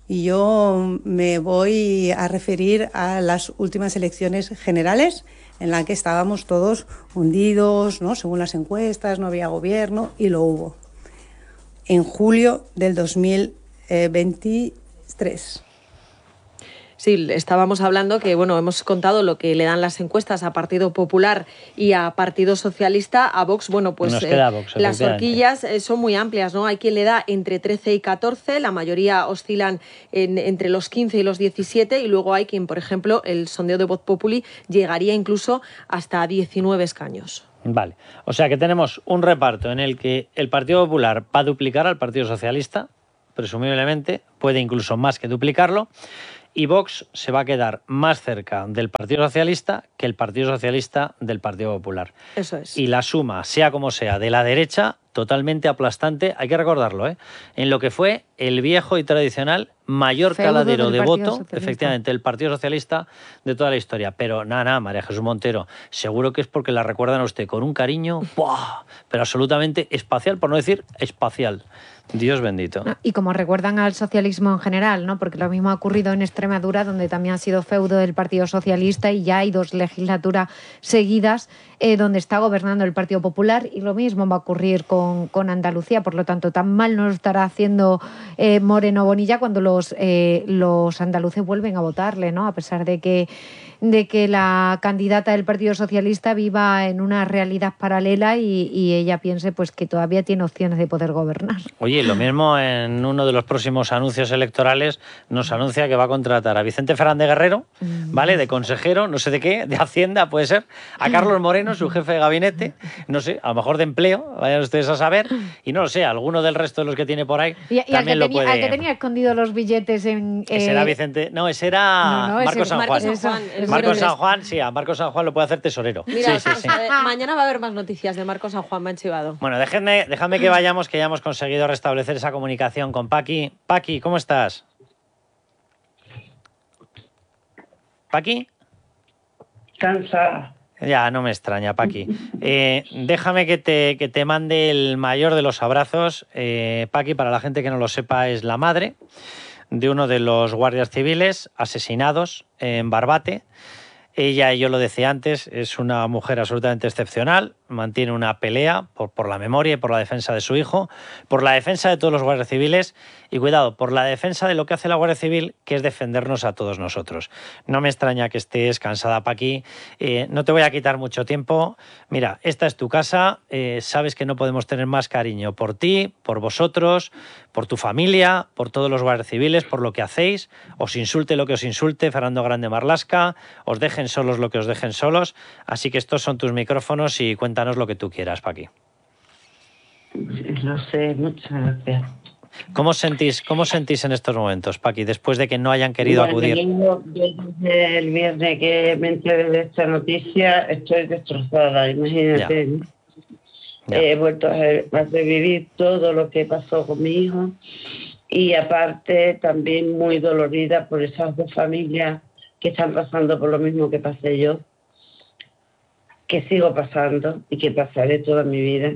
Y yo me voy a referir a las últimas elecciones generales, en las que estábamos todos hundidos, ¿no? Según las encuestas, no había gobierno, y lo hubo. En julio del 2023. Sí, estábamos hablando que, bueno, hemos contado lo que le dan las encuestas a Partido Popular y a Partido Socialista. A Vox, bueno, pues Nos queda Vox, las horquillas son muy amplias, ¿no? Hay quien le da entre 13 y 14, la mayoría oscilan entre los 15 y los 17, y luego hay quien, por ejemplo, el sondeo de Voz Populi llegaría incluso hasta 19 escaños. Vale, o sea que tenemos un reparto en el que el Partido Popular va a duplicar al Partido Socialista, presumiblemente, puede incluso más que duplicarlo, y Vox se va a quedar más cerca del Partido Socialista que el Partido Socialista del Partido Popular. Eso es. Y la suma, sea como sea, de la derecha, totalmente aplastante, hay que recordarlo, en lo que fue el viejo y tradicional mayor caladero de voto, efectivamente, el Partido Socialista de toda la historia. Pero nada, María Jesús Montero, seguro que es porque la recuerdan a usted con un cariño, ¡buah!, pero absolutamente espacial, por no decir espacial. Dios bendito. Y como recuerdan al socialismo en general, ¿no? Porque lo mismo ha ocurrido en Extremadura, donde también ha sido feudo del Partido Socialista, y ya hay 2 legislaturas seguidas donde está gobernando el Partido Popular, y lo mismo va a ocurrir con Andalucía. Por lo tanto, tan mal no lo estará haciendo Moreno Bonilla cuando los andaluces vuelven a votarle, ¿no? A pesar de que la candidata del Partido Socialista viva en una realidad paralela y ella piense pues que todavía tiene opciones de poder gobernar. Oye, lo mismo en uno de los próximos anuncios electorales nos anuncia que va a contratar a Vicente Fernández Guerrero, ¿vale?, de consejero, no sé de qué, de Hacienda puede ser, a Carlos Moreno, su jefe de gabinete, no sé, a lo mejor de empleo, vayan ustedes a saber, y no lo sé, alguno del resto de los que tiene por ahí también lo puede... Al que tenía escondido los billetes en... Ese era Vicente... No, ese era Marcos San Juan. Marcos San Juan, sí, a Marcos San Juan lo puede hacer tesorero. Mira, sí. Mañana va a haber más noticias de Marcos San Juan, me han chivado. Bueno, dejadme que vayamos, que ya hemos conseguido restablecer esa comunicación con Paqui. Paqui, ¿cómo estás? ¿Paqui? Cansada. Ya, no me extraña, Paqui. Déjame que te mande el mayor de los abrazos. Paqui, para la gente que no lo sepa, es la madre de uno de los guardias civiles asesinados en Barbate. Ella, yo lo decía antes, es una mujer absolutamente excepcional, mantiene una pelea por la memoria y por la defensa de su hijo, por la defensa de todos los guardias civiles y, cuidado, por la defensa de lo que hace la Guardia Civil, que es defendernos a todos nosotros. No me extraña que estés cansada, Paqui. No te voy a quitar mucho tiempo. Mira, esta es tu casa. Sabes que no podemos tener más cariño por ti, por vosotros, por tu familia, por todos los guardias civiles, por lo que hacéis. Os insulte lo que os insulte Fernando Grande Marlaska, os dejen solos lo que os dejen solos. Así que estos son tus micrófonos y cuéntanos lo que tú quieras, Paqui. Lo sé, muchas gracias. ¿Cómo sentís en estos momentos, Paqui, después de que no hayan querido acudir? Yo desde el viernes que me enteré de esta noticia estoy destrozada, imagínate. Ya. He vuelto a revivir todo lo que pasó con mi hijo y aparte también muy dolorida por esas 2 familias que están pasando por lo mismo que pasé yo, que sigo pasando y que pasaré toda mi vida.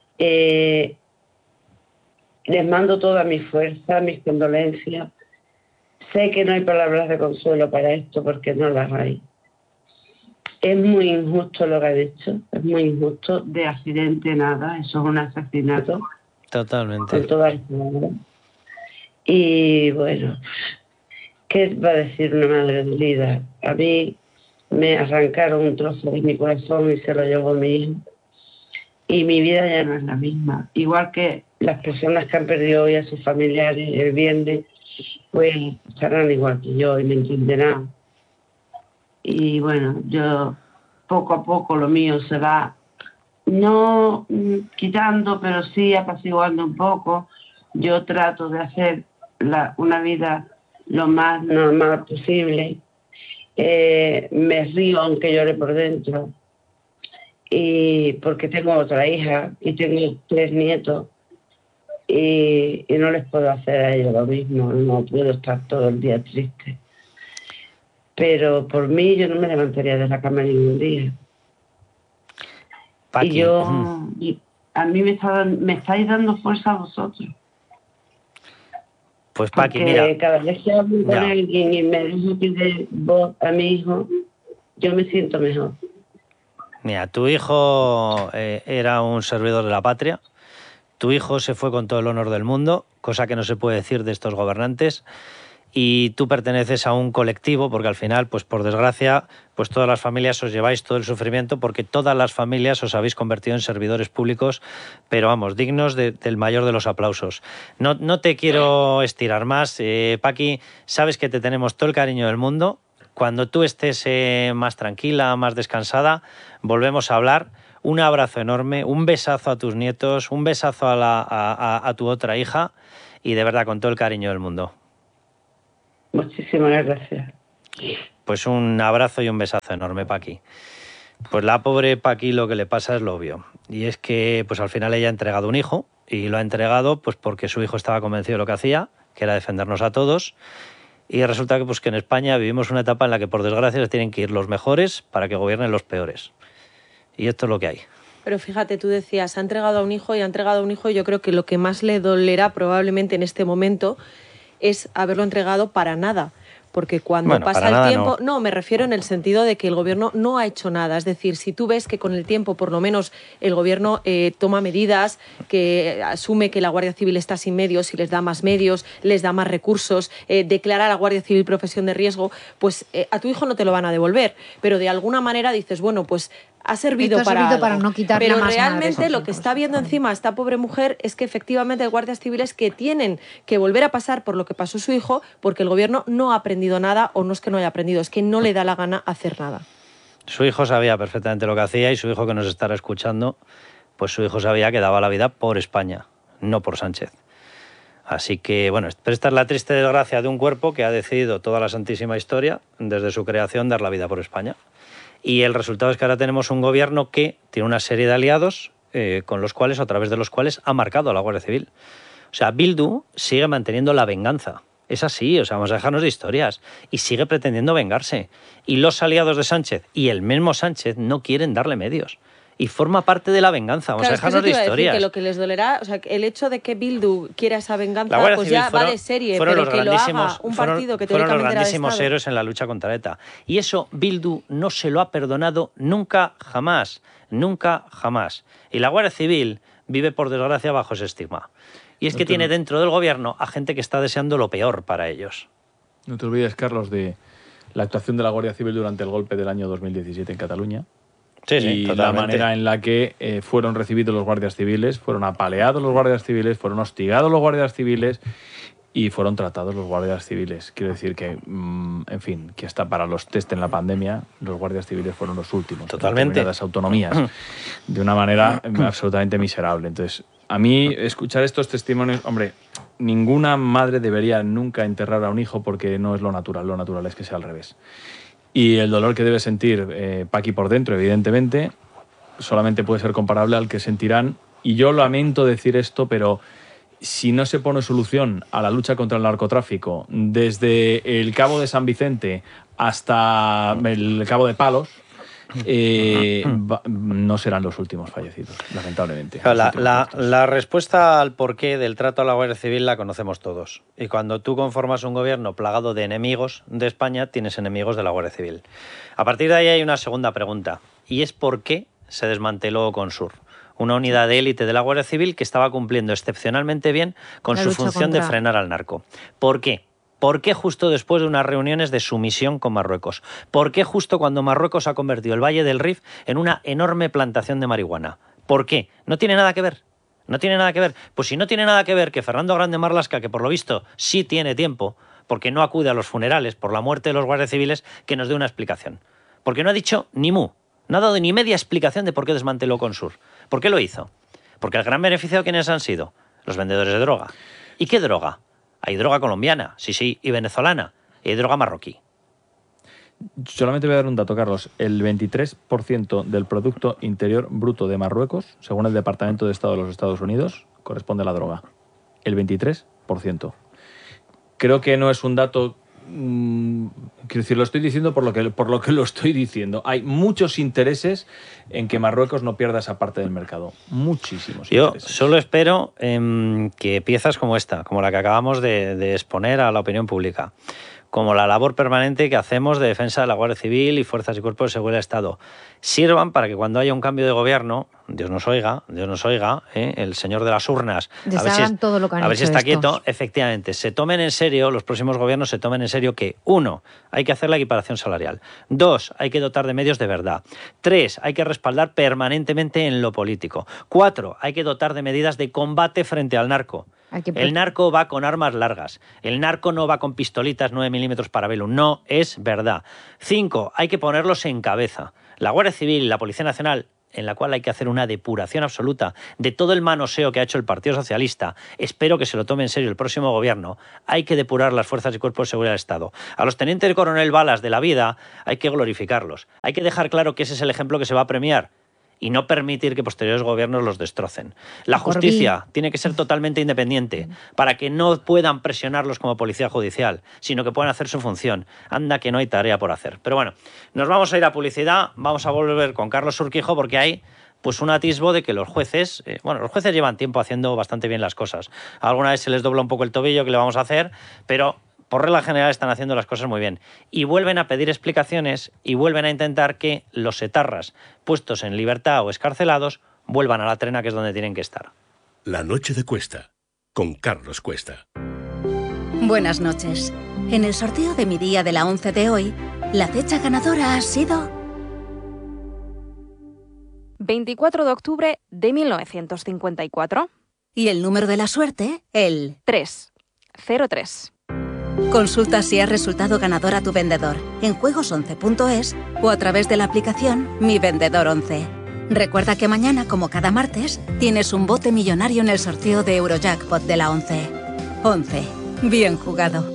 Les mando toda mi fuerza, mis condolencias. Sé que no hay palabras de consuelo para esto porque no las hay. Es muy injusto lo que ha dicho, es muy injusto. De accidente nada, eso es un asesinato. Totalmente. Con todas las palabras. Y bueno, ¿qué va a decir una madre dolida? A mí me arrancaron un trozo de mi corazón y se lo llevó mi hijo. Y mi vida ya no es la misma. Igual que las personas que han perdido hoy a sus familiares el viernes, pues estarán igual que yo y me entenderán. Y bueno, yo poco a poco lo mío se va, no quitando, pero sí apaciguando un poco. Yo trato de hacer una vida lo más normal posible. Me río aunque llore por dentro. Y porque tengo otra hija y tengo 3 nietos y no les puedo hacer a ellos lo mismo, no puedo estar todo el día triste. Pero por mí yo no me levantaría de la cama ningún día. Paqui. Y a mí me estáis dando fuerza a vosotros. Pues Paqui, porque mira. cada vez que hablo con Ya. alguien y me deja pedir voz a mi hijo, yo me siento mejor. Mira, tu hijo era un servidor de la patria. Tu hijo se fue con todo el honor del mundo, cosa que no se puede decir de estos gobernantes. Y tú perteneces a un colectivo, porque al final, pues por desgracia, pues todas las familias os lleváis todo el sufrimiento, porque todas las familias os habéis convertido en servidores públicos, pero vamos, dignos del mayor de los aplausos. No te quiero estirar más. Paqui, sabes que te tenemos todo el cariño del mundo. Cuando tú estés más tranquila, más descansada, volvemos a hablar. Un abrazo enorme, un besazo a tus nietos, un besazo a tu otra hija y de verdad con todo el cariño del mundo. Muchísimas gracias. Pues un abrazo y un besazo enorme, Paqui. Pues la pobre Paqui lo que le pasa es lo obvio. Y es que pues al final ella ha entregado un hijo y lo ha entregado pues porque su hijo estaba convencido de lo que hacía, que era defendernos a todos. Y resulta que, pues, que en España vivimos una etapa en la que por desgracia les tienen que ir los mejores para que gobiernen los peores. Y esto es lo que hay. Pero fíjate, tú decías, ha entregado a un hijo y ha entregado a un hijo, y yo creo que lo que más le dolerá probablemente en este momento es haberlo entregado para nada. Porque cuando pasa el tiempo... No, me refiero en el sentido de que el gobierno no ha hecho nada. Es decir, si tú ves que con el tiempo, por lo menos, el gobierno toma medidas, que asume que la Guardia Civil está sin medios y les da más medios, les da más recursos, declara a la Guardia Civil profesión de riesgo, pues a tu hijo no te lo van a devolver. Pero de alguna manera dices, bueno, pues ha servido para no quitarle pero más realmente lo que está viendo encima esta pobre mujer es que efectivamente hay guardias civiles que tienen que volver a pasar por lo que pasó su hijo porque el gobierno no ha aprendido nada, o no es que no haya aprendido, es que no le da la gana hacer nada. Su hijo sabía perfectamente lo que hacía, y su hijo, que nos estará escuchando, pues su hijo sabía que daba la vida por España, no por Sánchez. Así que, bueno, pero esta es la triste desgracia de un cuerpo que ha decidido toda la santísima historia, desde su creación, dar la vida por España. Y el resultado es que ahora tenemos un gobierno que tiene una serie de aliados con los cuales, o a través de los cuales, ha marcado a la Guardia Civil. O sea, Bildu sigue manteniendo la venganza. Es así, o sea, vamos a dejarnos de historias. Y sigue pretendiendo vengarse. Y los aliados de Sánchez y el mismo Sánchez no quieren darle medios. Y forma parte de la venganza. Vamos a dejarnos de historias. Que lo que les dolerá, o sea, el hecho de que Bildu quiera esa venganza, pues ya fueron, va de serie, pero que lo haga un partido que teóricamente fueron los era de grandísimos Estado. héroes en la lucha contra ETA. Y eso Bildu no se lo ha perdonado nunca, jamás. Nunca, jamás. Y la Guardia Civil vive, por desgracia, bajo ese estigma. Y es que tiene dentro del gobierno a gente que está deseando lo peor para ellos. No te olvides, Carlos, de la actuación de la Guardia Civil durante el golpe del año 2017 en Cataluña. Sí, y totalmente. La manera en la que fueron recibidos los guardias civiles, fueron apaleados los guardias civiles, fueron hostigados los guardias civiles y fueron tratados los guardias civiles. Quiero decir que, en fin, que hasta para los test en la pandemia, los guardias civiles fueron los últimos. Totalmente. En las autonomías, de una manera absolutamente miserable. Entonces, a mí, escuchar estos testimonios, hombre, ninguna madre debería nunca enterrar a un hijo porque no es lo natural es que sea al revés. Y el dolor que debe sentir Paqui por dentro, evidentemente, solamente puede ser comparable al que sentirán. Y yo lamento decir esto, pero si no se pone solución a la lucha contra el narcotráfico desde el Cabo de San Vicente hasta el Cabo de Palos, no serán los últimos fallecidos, lamentablemente. La respuesta al porqué del trato a la Guardia Civil la conocemos todos. Y cuando tú conformas un gobierno plagado de enemigos de España, tienes enemigos de la Guardia Civil. A partir de ahí hay una segunda pregunta, y es ¿por qué se desmanteló Consur? Una unidad de élite de la Guardia Civil que estaba cumpliendo excepcionalmente bien con su función de frenar al narco. ¿Por qué? ¿Por qué justo después de unas reuniones de sumisión con Marruecos? ¿Por qué justo cuando Marruecos ha convertido el Valle del Rif en una enorme plantación de marihuana? ¿Por qué? ¿No tiene nada que ver? ¿No tiene nada que ver? Pues si no tiene nada que ver que Fernando Grande Marlaska, que por lo visto sí tiene tiempo, porque no acude a los funerales por la muerte de los guardias civiles, que nos dé una explicación. Porque no ha dicho ni mu, no ha dado ni media explicación de por qué desmanteló Consur. ¿Por qué lo hizo? Porque el gran beneficiado, ¿quiénes han sido? Los vendedores de droga. ¿Y qué droga? Hay droga colombiana, sí, y venezolana, y hay droga marroquí. Solamente voy a dar un dato, Carlos. El 23% del Producto Interior Bruto de Marruecos, según el Departamento de Estado de los Estados Unidos, corresponde a la droga. El 23%. Creo que no es un dato quiero decir, lo estoy diciendo por lo que lo estoy diciendo. Hay muchos intereses en que Marruecos no pierda esa parte del mercado. Muchísimos intereses. Yo solo espero que piezas como esta, como la que acabamos de exponer a la opinión pública, como la labor permanente que hacemos de defensa de la Guardia Civil y Fuerzas y Cuerpos de Seguridad del Estado, sirvan para que cuando haya un cambio de gobierno, Dios nos oiga, el señor de las urnas, a ver si está quieto, efectivamente, se tomen en serio, los próximos gobiernos se tomen en serio que, 1, hay que hacer la equiparación salarial, 2, hay que dotar de medios de verdad, 3, hay que respaldar permanentemente en lo político, 4, hay que dotar de medidas de combate frente al narco. El narco va con armas largas. El narco no va con pistolitas 9 milímetros Parabellum. No es verdad. 5. Hay que ponerlos en cabeza. La Guardia Civil y la Policía Nacional, en la cual hay que hacer una depuración absoluta de todo el manoseo que ha hecho el Partido Socialista. Espero que se lo tome en serio el próximo gobierno. Hay que depurar las fuerzas y cuerpos de seguridad del Estado. A los tenientes coronel balas de la vida hay que glorificarlos. Hay que dejar claro que ese es el ejemplo que se va a premiar y no permitir que posteriores gobiernos los destrocen. La justicia tiene que ser totalmente independiente para que no puedan presionarlos como policía judicial, sino que puedan hacer su función. Anda que no hay tarea por hacer. Pero bueno, nos vamos a ir a publicidad, vamos a volver con Carlos Urquijo porque hay pues un atisbo de que los jueces, los jueces llevan tiempo haciendo bastante bien las cosas. Alguna vez se les dobla un poco el tobillo, que le vamos a hacer, pero por regla general están haciendo las cosas muy bien. Y vuelven a pedir explicaciones y vuelven a intentar que los etarras puestos en libertad o escarcelados vuelvan a la trena, que es donde tienen que estar. La noche de Cuesta, con Carlos Cuesta. Buenas noches. En el sorteo de mi día de la 11 de hoy, la fecha ganadora ha sido 24 de octubre de 1954. Y el número de la suerte, el 303. Consulta si has resultado ganador a tu vendedor en juegos11.es o a través de la aplicación Mi Vendedor 11. Recuerda que mañana, como cada martes, tienes un bote millonario en el sorteo de Eurojackpot de la 11. 11. Bien jugado.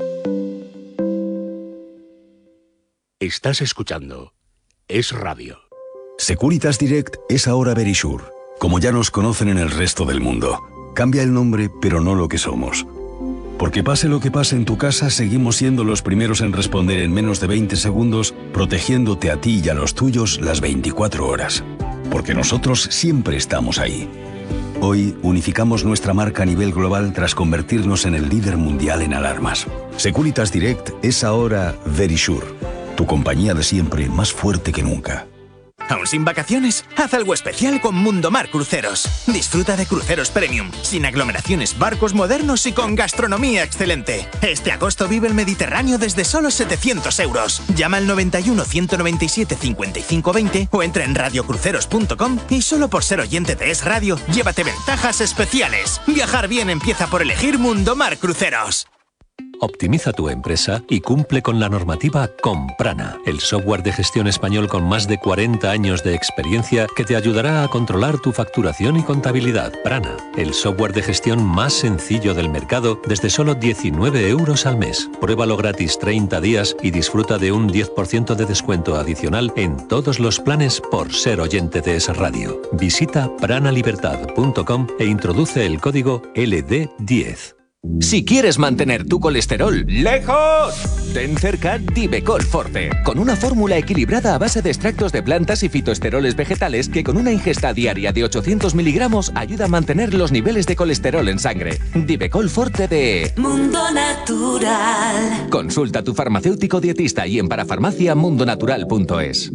Estás escuchando Es Radio. Securitas Direct es ahora Verisure, como ya nos conocen en el resto del mundo. Cambia el nombre, pero no lo que somos. Porque pase lo que pase en tu casa, seguimos siendo los primeros en responder en menos de 20 segundos, protegiéndote a ti y a los tuyos las 24 horas. Porque nosotros siempre estamos ahí. Hoy unificamos nuestra marca a nivel global tras convertirnos en el líder mundial en alarmas. Securitas Direct es ahora Verisure, tu compañía de siempre más fuerte que nunca. ¿Aún sin vacaciones? Haz algo especial con Mundomar Cruceros. Disfruta de cruceros premium, sin aglomeraciones, barcos modernos y con gastronomía excelente. Este agosto vive el Mediterráneo desde solo 700 euros. Llama al 91 197 55 20 o entra en radiocruceros.com y solo por ser oyente de Es Radio, llévate ventajas especiales. Viajar bien empieza por elegir Mundomar Cruceros. Optimiza tu empresa y cumple con la normativa con Prana, el software de gestión español con más de 40 años de experiencia que te ayudará a controlar tu facturación y contabilidad. Prana, el software de gestión más sencillo del mercado desde solo 19 euros al mes. Pruébalo gratis 30 días y disfruta de un 10% de descuento adicional en todos los planes por ser oyente de Es Radio. Visita pranalibertad.com e introduce el código LD10. Si quieres mantener tu colesterol lejos, ten cerca Divecol Forte, con una fórmula equilibrada a base de extractos de plantas y fitoesteroles vegetales que con una ingesta diaria de 800 miligramos ayuda a mantener los niveles de colesterol en sangre. Divecol Forte de Mundo Natural. Consulta a tu farmacéutico dietista y en parafarmacia.mundonatural.es.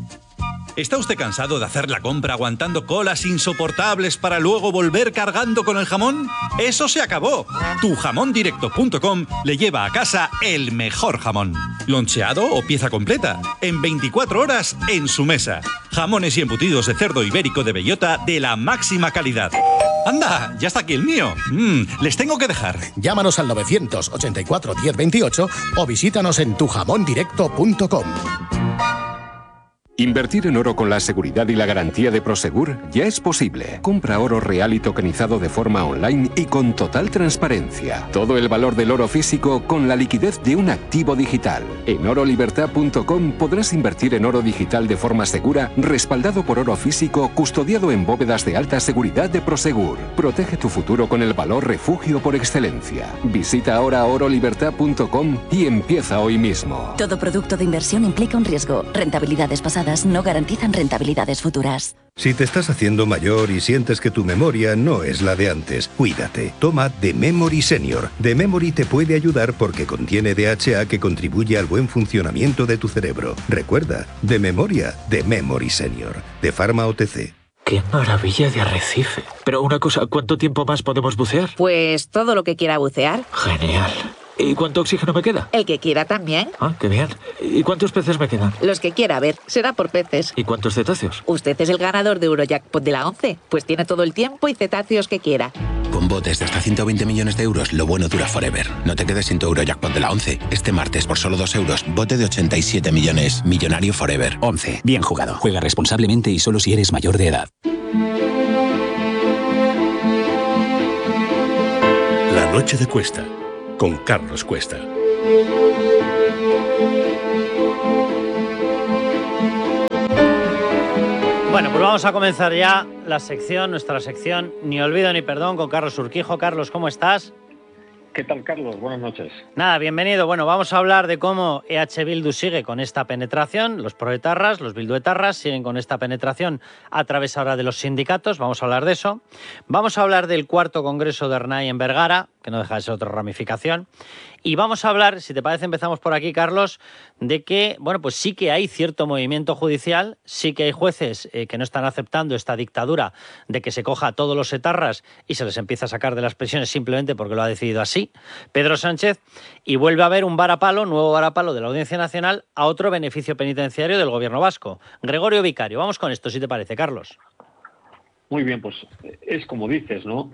¿Está usted cansado de hacer la compra aguantando colas insoportables para luego volver cargando con el jamón? ¡Eso se acabó! Tujamondirecto.com le lleva a casa el mejor jamón. Loncheado o pieza completa, en 24 horas en su mesa. Jamones y embutidos de cerdo ibérico de bellota de la máxima calidad. ¡Anda! ¡Ya está aquí el mío! Les tengo que dejar. Llámanos al 984 1028 o visítanos en tujamondirecto.com. Invertir en oro con la seguridad y la garantía de Prosegur ya es posible. Compra oro real y tokenizado de forma online y con total transparencia. Todo el valor del oro físico con la liquidez de un activo digital. En orolibertad.com podrás invertir en oro digital de forma segura, respaldado por oro físico, custodiado en bóvedas de alta seguridad de Prosegur. Protege tu futuro con el valor refugio por excelencia. Visita ahora orolibertad.com y empieza hoy mismo. Todo producto de inversión implica un riesgo. Rentabilidades pasadas no garantizan rentabilidades futuras. Si te estás haciendo mayor y sientes que tu memoria no es la de antes, cuídate. Toma The Memory Senior. The Memory te puede ayudar porque contiene DHA que contribuye al buen funcionamiento de tu cerebro. Recuerda, de memoria, The Memory Senior. De Pharma OTC. ¡Qué maravilla de arrecife! Pero una cosa, ¿cuánto tiempo más podemos bucear? Pues todo lo que quiera bucear. Genial. ¿Y cuánto oxígeno me queda? El que quiera también. Ah, qué bien. ¿Y cuántos peces me quedan? Los que quiera, a ver, será por peces. ¿Y cuántos cetáceos? Usted es el ganador de Eurojackpot de la 11, pues tiene todo el tiempo y cetáceos que quiera. Con botes de hasta 120 millones de euros, lo bueno dura forever. No te quedes sin tu Eurojackpot de la 11. Este martes, por solo 2 euros, bote de 87 millones. Millonario forever. 11. Bien jugado. Juega responsablemente y solo si eres mayor de edad. La noche de Cuesta, con Carlos Cuesta. Bueno, pues vamos a comenzar ya nuestra sección Ni olvido ni perdón con Carlos Urquijo. Carlos, ¿cómo estás? ¿Qué tal, Carlos? Buenas noches. Nada, bienvenido. Bueno, vamos a hablar de cómo EH Bildu sigue con esta penetración, los proetarras, los bilduetarras siguen con esta penetración a través ahora de los sindicatos, vamos a hablar de eso. Vamos a hablar del 4º Congreso de Ernai en Vergara, que no deja de ser otra ramificación. Y vamos a hablar, si te parece, empezamos por aquí, Carlos, de que, bueno, pues sí que hay cierto movimiento judicial, sí que hay jueces que no están aceptando esta dictadura de que se coja a todos los etarras y se les empieza a sacar de las prisiones simplemente porque lo ha decidido así Pedro Sánchez, y vuelve a haber un varapalo, nuevo varapalo de la Audiencia Nacional a otro beneficio penitenciario del Gobierno vasco. Gregorio Vicario, vamos con esto, si te parece, Carlos. Muy bien, pues es como dices, ¿no?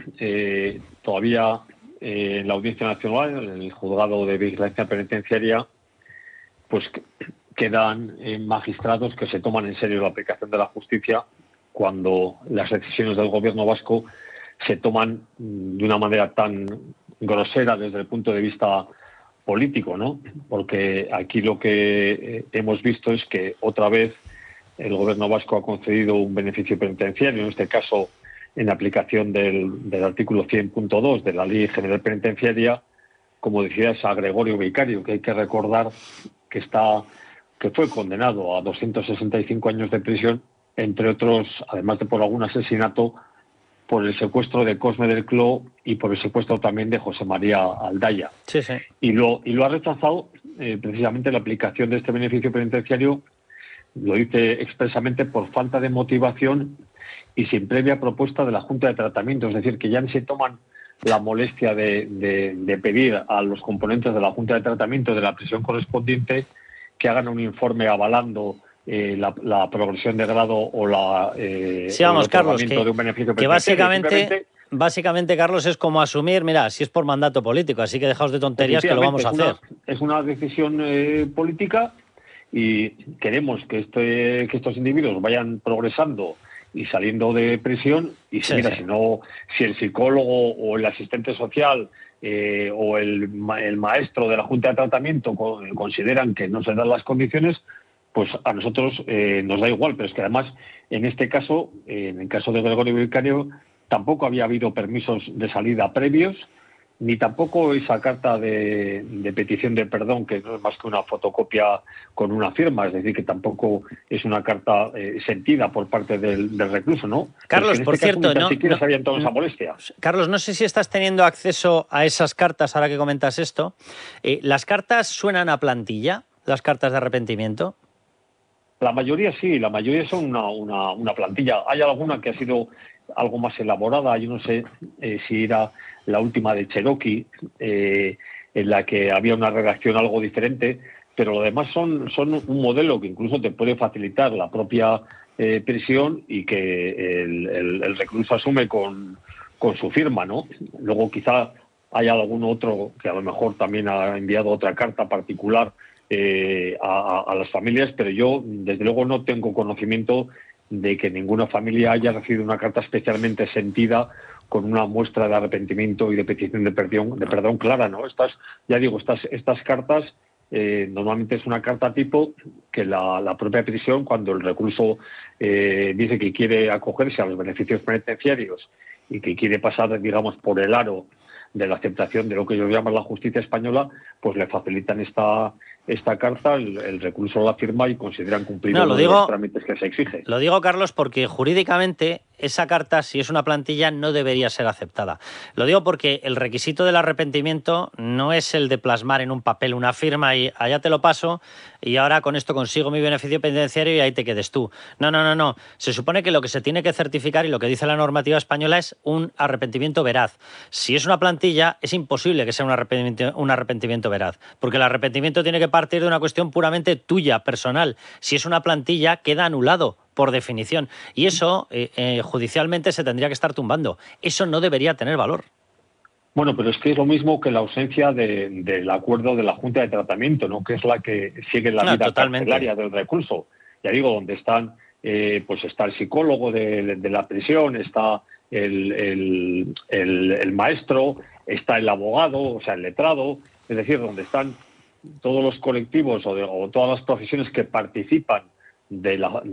Todavía en la Audiencia Nacional, en el Juzgado de Vigilancia Penitenciaria, pues quedan magistrados que se toman en serio la aplicación de la justicia cuando las decisiones del Gobierno vasco se toman de una manera tan grosera desde el punto de vista político, ¿no? Porque aquí lo que hemos visto es que otra vez el Gobierno vasco ha concedido un beneficio penitenciario, en este caso en aplicación del artículo 100.2 de la Ley General Penitenciaria, como decías, a Gregorio Vicario, que hay que recordar que fue condenado a 265 años de prisión, entre otros, además de por algún asesinato, por el secuestro de Cosme del Cló y por el secuestro también de José María Aldaya. Sí, sí. Y lo ha rechazado precisamente la aplicación de este beneficio penitenciario, lo dice expresamente por falta de motivación y sin previa propuesta de la Junta de Tratamiento, es decir, que ya no se toman la molestia de pedir a los componentes de la Junta de Tratamiento de la prisión correspondiente que hagan un informe avalando la progresión de grado o sí, vamos, Carlos, de un beneficio que básicamente, Carlos, es como asumir, mira, si es por mandato político, así que dejaos de tonterías que lo vamos a hacer. Es una decisión política y queremos que estos individuos vayan progresando y saliendo de prisión, y si el psicólogo o el asistente social o el maestro de la Junta de Tratamiento consideran que no se dan las condiciones, pues a nosotros nos da igual, pero es que además en este caso, en el caso de Gregorio Vicario, tampoco había habido permisos de salida previos, ni tampoco esa carta de petición de perdón, que no es más que una fotocopia con una firma, es decir, que tampoco es una carta sentida por parte del recluso, ¿no? Carlos, por cierto, ni siquiera se habían tomado esa molestia. Carlos, no sé si estás teniendo acceso a esas cartas ahora que comentas esto. ¿Las cartas suenan a plantilla, las cartas de arrepentimiento? La mayoría sí, la mayoría son una plantilla. Hay alguna que ha sido algo más elaborada, yo no sé si era la última de Cherokee, en la que había una redacción algo diferente, pero lo demás son un modelo que incluso te puede facilitar la propia prisión y que el recluso asume con su firma, ¿no? Luego quizá hay algún otro que a lo mejor también ha enviado otra carta particular a las familias, pero yo desde luego no tengo conocimiento de que ninguna familia haya recibido una carta especialmente sentida con una muestra de arrepentimiento y de petición de perdón clara, ¿no? Estas cartas normalmente es una carta tipo que la propia prisión, cuando el recluso dice que quiere acogerse a los beneficios penitenciarios y que quiere pasar, digamos, por el aro de la aceptación de lo que ellos llaman la justicia española, pues le facilitan esta carta, el recluso la firma y consideran cumplidos los trámites que se exige. Lo digo, Carlos, porque jurídicamente esa carta, si es una plantilla, no debería ser aceptada. Lo digo porque el requisito del arrepentimiento no es el de plasmar en un papel una firma y allá te lo paso y ahora con esto consigo mi beneficio penitenciario y ahí te quedes tú. No. Se supone que lo que se tiene que certificar y lo que dice la normativa española es un arrepentimiento veraz. Si es una plantilla, es imposible que sea un arrepentimiento veraz, porque el arrepentimiento tiene que partir de una cuestión puramente tuya, personal. Si es una plantilla, queda anulado por definición. Y eso judicialmente se tendría que estar tumbando. Eso no debería tener valor. Bueno, pero es que es lo mismo que la ausencia del acuerdo de la Junta de Tratamiento, ¿no? Que es la que sigue la vida carcelaria del recluso. Ya digo, donde están, pues está el psicólogo de la prisión, está el maestro, está el abogado, o sea, el letrado, es decir, donde están todos los colectivos o todas las profesiones que participan de